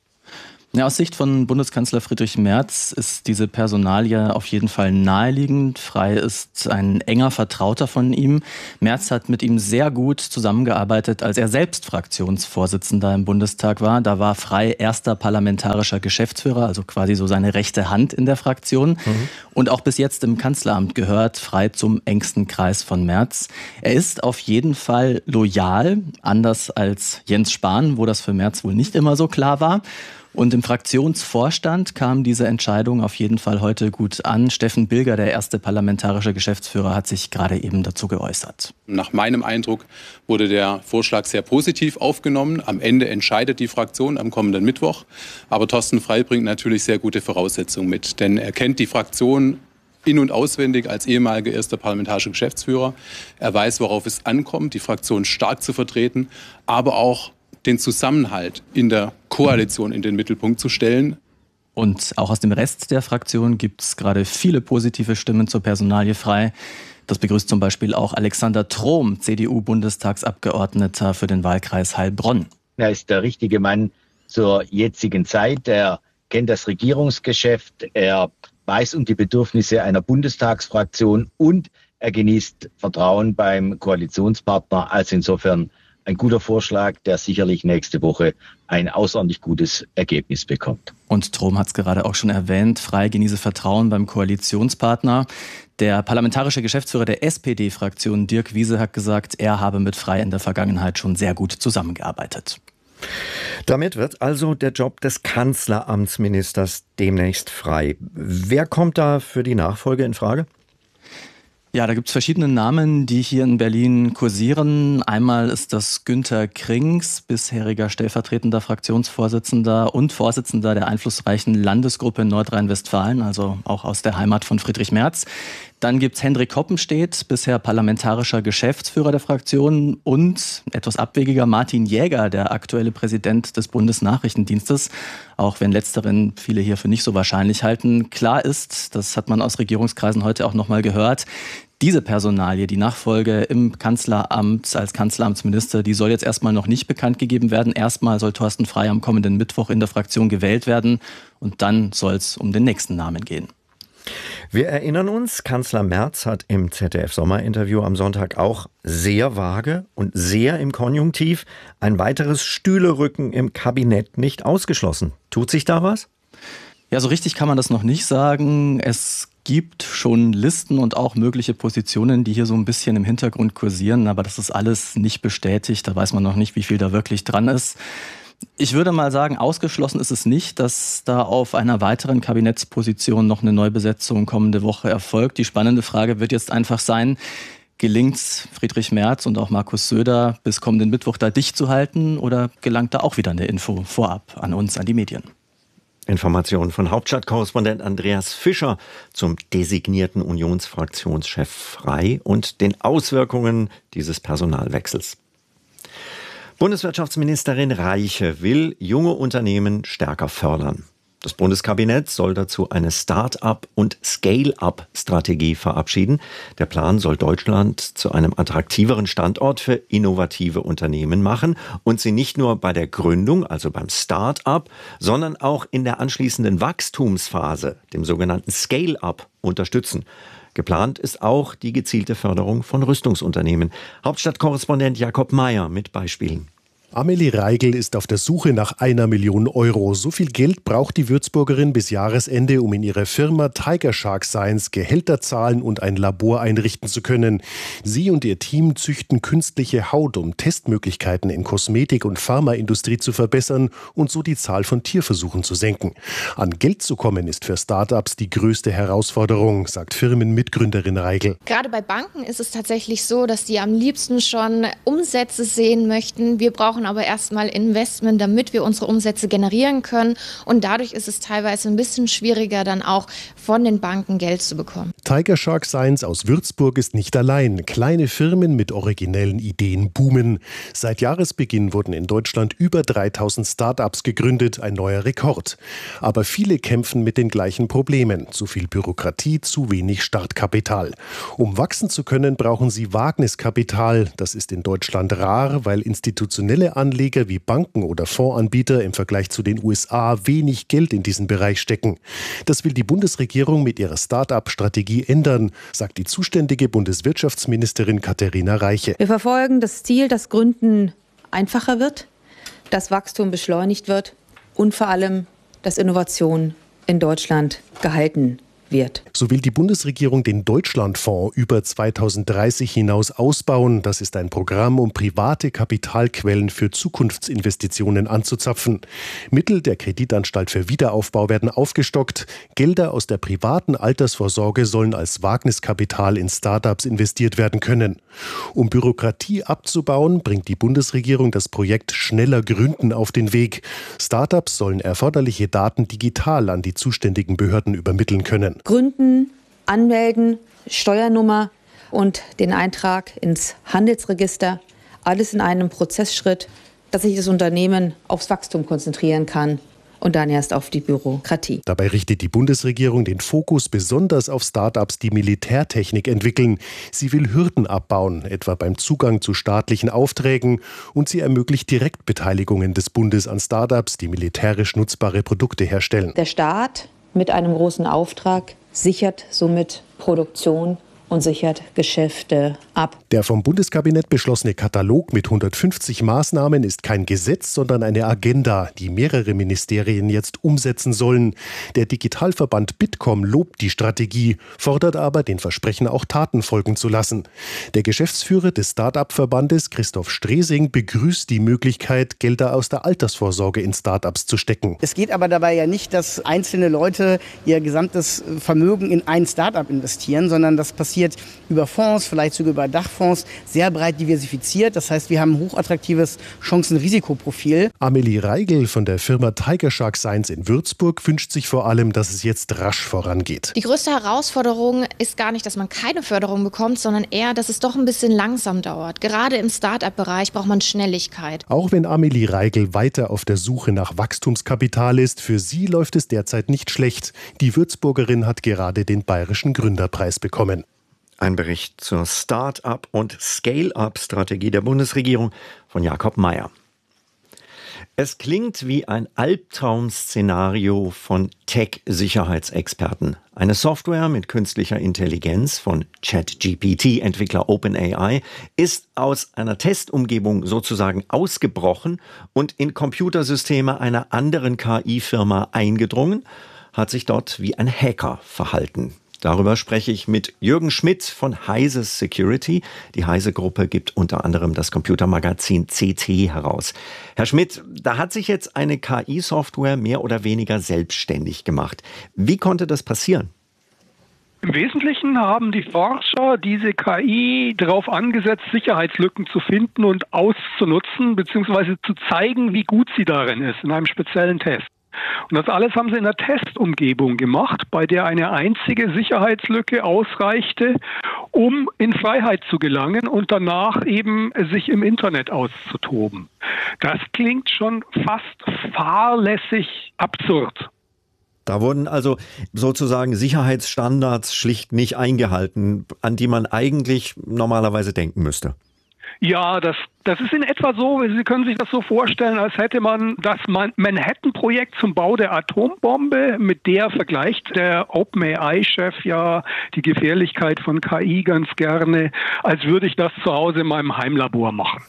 Ja, aus Sicht von Bundeskanzler Friedrich Merz ist diese Personalie auf jeden Fall naheliegend. Frey ist ein enger Vertrauter von ihm. Merz hat mit ihm sehr gut zusammengearbeitet, als er selbst Fraktionsvorsitzender im Bundestag war. Da war Frey erster parlamentarischer Geschäftsführer, also quasi so seine rechte Hand in der Fraktion. Und auch bis jetzt im Kanzleramt gehört Frey zum engsten Kreis von Merz. Er ist auf jeden Fall loyal, anders als Jens Spahn, wo das für Merz wohl nicht immer so klar war. Und im Fraktionsvorstand kam diese Entscheidung auf jeden Fall heute gut an. Steffen Bilger, der erste parlamentarische Geschäftsführer, hat sich gerade eben dazu geäußert. Nach meinem Eindruck wurde der Vorschlag sehr positiv aufgenommen. Am Ende entscheidet die Fraktion am kommenden Mittwoch. Aber Thorsten Frey bringt natürlich sehr gute Voraussetzungen mit. Denn er kennt die Fraktion in- und auswendig als ehemaliger erster parlamentarischer Geschäftsführer. Er weiß, worauf es ankommt, die Fraktion stark zu vertreten, aber auch den Zusammenhalt in der Koalition in den Mittelpunkt zu stellen. Und auch aus dem Rest der Fraktion gibt es gerade viele positive Stimmen zur Personalie Frey. Das begrüßt zum Beispiel auch Alexander Trom, CDU-Bundestagsabgeordneter für den Wahlkreis Heilbronn. Er ist der richtige Mann zur jetzigen Zeit. Er kennt das Regierungsgeschäft, er weiß um die Bedürfnisse einer Bundestagsfraktion und er genießt Vertrauen beim Koalitionspartner. Also insofern ein guter Vorschlag, der sicherlich nächste Woche ein außerordentlich gutes Ergebnis bekommt. Und Trom hat es gerade auch schon erwähnt, Frey genieße Vertrauen beim Koalitionspartner. Der parlamentarische Geschäftsführer der SPD-Fraktion, Dirk Wiese, hat gesagt, er habe mit Frey in der Vergangenheit schon sehr gut zusammengearbeitet. Damit wird also der Job des Kanzleramtsministers demnächst frei. Wer kommt da für die Nachfolge in Frage? Ja, da gibt es verschiedene Namen, die hier in Berlin kursieren. Einmal ist das Günter Krings, bisheriger stellvertretender Fraktionsvorsitzender und Vorsitzender der einflussreichen Landesgruppe Nordrhein-Westfalen, also auch aus der Heimat von Friedrich Merz. Dann gibt es Hendrik Hoppenstedt, bisher parlamentarischer Geschäftsführer der Fraktion, und etwas abwegiger Martin Jäger, der aktuelle Präsident des Bundesnachrichtendienstes, auch wenn letzteren viele hier für nicht so wahrscheinlich halten. Klar ist, das hat man aus Regierungskreisen heute auch nochmal gehört, diese Personalie, die Nachfolge im Kanzleramt als Kanzleramtsminister, die soll jetzt erstmal noch nicht bekannt gegeben werden. Erstmal soll Thorsten Frey am kommenden Mittwoch in der Fraktion gewählt werden und dann soll es um den nächsten Namen gehen. Wir erinnern uns, Kanzler Merz hat im ZDF-Sommerinterview am Sonntag auch sehr vage und sehr im Konjunktiv ein weiteres Stühlerücken im Kabinett nicht ausgeschlossen. Tut sich da was? Ja, so richtig kann man das noch nicht sagen. Es gibt schon Listen und auch mögliche Positionen, die hier so ein bisschen im Hintergrund kursieren, aber das ist alles nicht bestätigt. Da weiß man noch nicht, wie viel da wirklich dran ist. Ich würde mal sagen, ausgeschlossen ist es nicht, dass da auf einer weiteren Kabinettsposition noch eine Neubesetzung kommende Woche erfolgt. Die spannende Frage wird jetzt einfach sein, gelingt es Friedrich Merz und auch Markus Söder bis kommenden Mittwoch da dicht zu halten oder gelangt da auch wieder eine Info vorab an uns, an die Medien? Informationen von Hauptstadtkorrespondent Andreas Fischer zum designierten Unionsfraktionschef Frey und den Auswirkungen dieses Personalwechsels. Bundeswirtschaftsministerin Reiche will junge Unternehmen stärker fördern. Das Bundeskabinett soll dazu eine Start-up- und Scale-up-Strategie verabschieden. Der Plan soll Deutschland zu einem attraktiveren Standort für innovative Unternehmen machen und sie nicht nur bei der Gründung, also beim Start-up, sondern auch in der anschließenden Wachstumsphase, dem sogenannten Scale-up, unterstützen. Geplant ist auch die gezielte Förderung von Rüstungsunternehmen. Hauptstadtkorrespondent Jakob Meyer mit Beispielen. Amelie Reigl ist auf der Suche nach 1 Million Euro. So viel Geld braucht die Würzburgerin bis Jahresende, um in ihrer Firma Tiger Shark Science Gehälter zahlen und ein Labor einrichten zu können. Sie und ihr Team züchten künstliche Haut, um Testmöglichkeiten in Kosmetik- und Pharmaindustrie zu verbessern und so die Zahl von Tierversuchen zu senken. An Geld zu kommen ist für Start-ups die größte Herausforderung, sagt Firmenmitgründerin Reigl. Gerade bei Banken ist es tatsächlich so, dass die am liebsten schon Umsätze sehen möchten. Wir brauchen aber erstmal Investment, damit wir unsere Umsätze generieren können. Und dadurch ist es teilweise ein bisschen schwieriger, dann auch von den Banken Geld zu bekommen. Tiger Shark Science aus Würzburg ist nicht allein. Kleine Firmen mit originellen Ideen boomen. Seit Jahresbeginn wurden in Deutschland über 3000 Start-ups gegründet, ein neuer Rekord. Aber viele kämpfen mit den gleichen Problemen. Zu viel Bürokratie, zu wenig Startkapital. Um wachsen zu können, brauchen sie Wagniskapital. Das ist in Deutschland rar, weil institutionelle Anleger wie Banken oder Fondsanbieter im Vergleich zu den USA wenig Geld in diesen Bereich stecken. Das will die Bundesregierung mit ihrer Start-up-Strategie ändern, sagt die zuständige Bundeswirtschaftsministerin Katharina Reiche. Wir verfolgen das Ziel, dass Gründen einfacher wird, dass Wachstum beschleunigt wird und vor allem, dass Innovation in Deutschland gehalten wird. So will die Bundesregierung den Deutschlandfonds über 2030 hinaus ausbauen. Das ist ein Programm, um private Kapitalquellen für Zukunftsinvestitionen anzuzapfen. Mittel der Kreditanstalt für Wiederaufbau werden aufgestockt. Gelder aus der privaten Altersvorsorge sollen als Wagniskapital in Startups investiert werden können. Um Bürokratie abzubauen, bringt die Bundesregierung das Projekt Schneller Gründen auf den Weg. Startups sollen erforderliche Daten digital an die zuständigen Behörden übermitteln können. Gründen, anmelden, Steuernummer und den Eintrag ins Handelsregister. Alles in einem Prozessschritt, dass sich das Unternehmen aufs Wachstum konzentrieren kann und dann erst auf die Bürokratie. Dabei richtet die Bundesregierung den Fokus besonders auf Start-ups, die Militärtechnik entwickeln. Sie will Hürden abbauen, etwa beim Zugang zu staatlichen Aufträgen, und sie ermöglicht Direktbeteiligungen des Bundes an Start-ups, die militärisch nutzbare Produkte herstellen. Der Staat mit einem großen Auftrag sichert somit Produktion und sichert Geschäfte ab. Der vom Bundeskabinett beschlossene Katalog mit 150 Maßnahmen ist kein Gesetz, sondern eine Agenda, die mehrere Ministerien jetzt umsetzen sollen. Der Digitalverband Bitkom lobt die Strategie, fordert aber, den Versprechen auch Taten folgen zu lassen. Der Geschäftsführer des Start-up-Verbandes, Christoph Stresing, begrüßt die Möglichkeit, Gelder aus der Altersvorsorge in Start-ups zu stecken. Es geht aber dabei ja nicht, dass einzelne Leute ihr gesamtes Vermögen in ein Start-up investieren, sondern das passiert über Fonds, vielleicht sogar über Dachfonds, sehr breit diversifiziert. Das heißt, wir haben ein hochattraktives Chancen-Risikoprofil. Amelie Reigl von der Firma Tiger Shark Science in Würzburg wünscht sich vor allem, dass es jetzt rasch vorangeht. Die größte Herausforderung ist gar nicht, dass man keine Förderung bekommt, sondern eher, dass es doch ein bisschen langsam dauert. Gerade im Start-up-Bereich braucht man Schnelligkeit. Auch wenn Amelie Reigl weiter auf der Suche nach Wachstumskapital ist, für sie läuft es derzeit nicht schlecht. Die Würzburgerin hat gerade den Bayerischen Gründerpreis bekommen. Ein Bericht zur Start-up- und Scale-up-Strategie der Bundesregierung von Jakob Mayer. Es klingt wie ein Albtraum-Szenario von Tech-Sicherheitsexperten. Eine Software mit künstlicher Intelligenz von ChatGPT-Entwickler OpenAI ist aus einer Testumgebung sozusagen ausgebrochen und in Computersysteme einer anderen KI-Firma eingedrungen, hat sich dort wie ein Hacker verhalten. Darüber spreche ich mit Jürgen Schmidt von Heise Security. Die Heise-Gruppe gibt unter anderem das Computermagazin CT heraus. Herr Schmidt, da hat sich jetzt eine KI-Software mehr oder weniger selbstständig gemacht. Wie konnte das passieren? Im Wesentlichen haben die Forscher diese KI darauf angesetzt, Sicherheitslücken zu finden und auszunutzen, beziehungsweise zu zeigen, wie gut sie darin ist, in einem speziellen Test. Und das alles haben sie in einer Testumgebung gemacht, bei der eine einzige Sicherheitslücke ausreichte, um in Freiheit zu gelangen und danach eben sich im Internet auszutoben. Das klingt schon fast fahrlässig absurd. Da wurden also sozusagen Sicherheitsstandards schlicht nicht eingehalten, an die man eigentlich normalerweise denken müsste. Ja, das ist in etwa so, Sie können sich das so vorstellen, als hätte man das Manhattan-Projekt zum Bau der Atombombe, mit der vergleicht der OpenAI-Chef ja die Gefährlichkeit von KI ganz gerne, als würde ich das zu Hause in meinem Heimlabor machen.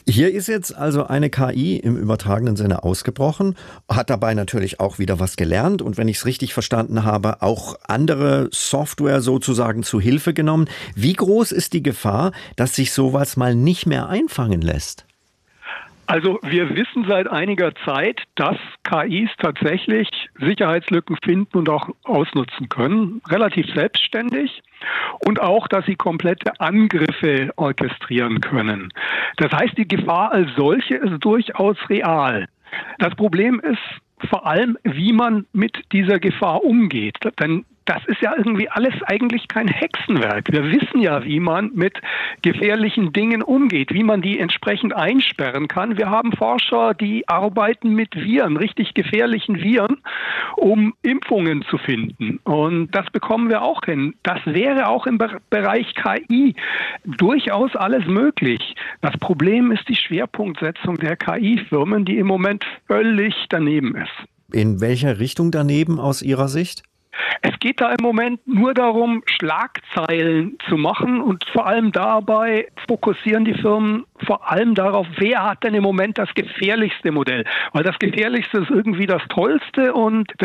Hier ist jetzt also eine KI im übertragenen Sinne ausgebrochen, hat dabei natürlich auch wieder was gelernt und wenn ich es richtig verstanden habe, auch andere Software sozusagen zu Hilfe genommen. Wie groß ist die Gefahr, dass sich sowas mal nicht mehr einfangen lässt? Also wir wissen seit einiger Zeit, dass KIs tatsächlich Sicherheitslücken finden und auch ausnutzen können, relativ selbstständig, und auch, dass sie komplette Angriffe orchestrieren können. Das heißt, die Gefahr als solche ist durchaus real. Das Problem ist vor allem, wie man mit dieser Gefahr umgeht. Denn das ist ja irgendwie alles eigentlich kein Hexenwerk. Wir wissen ja, wie man mit gefährlichen Dingen umgeht, wie man die entsprechend einsperren kann. Wir haben Forscher, die arbeiten mit Viren, richtig gefährlichen Viren, um Impfungen zu finden. Und das bekommen wir auch hin. Das wäre auch im Bereich KI durchaus alles möglich. Das Problem ist die Schwerpunktsetzung der KI-Firmen, die im Moment völlig daneben ist. In welcher Richtung daneben aus Ihrer Sicht? Es geht da im Moment nur darum, Schlagzeilen zu machen und vor allem dabei fokussieren die Firmen vor allem darauf, wer hat denn im Moment das gefährlichste Modell. Weil das gefährlichste ist irgendwie das tollste und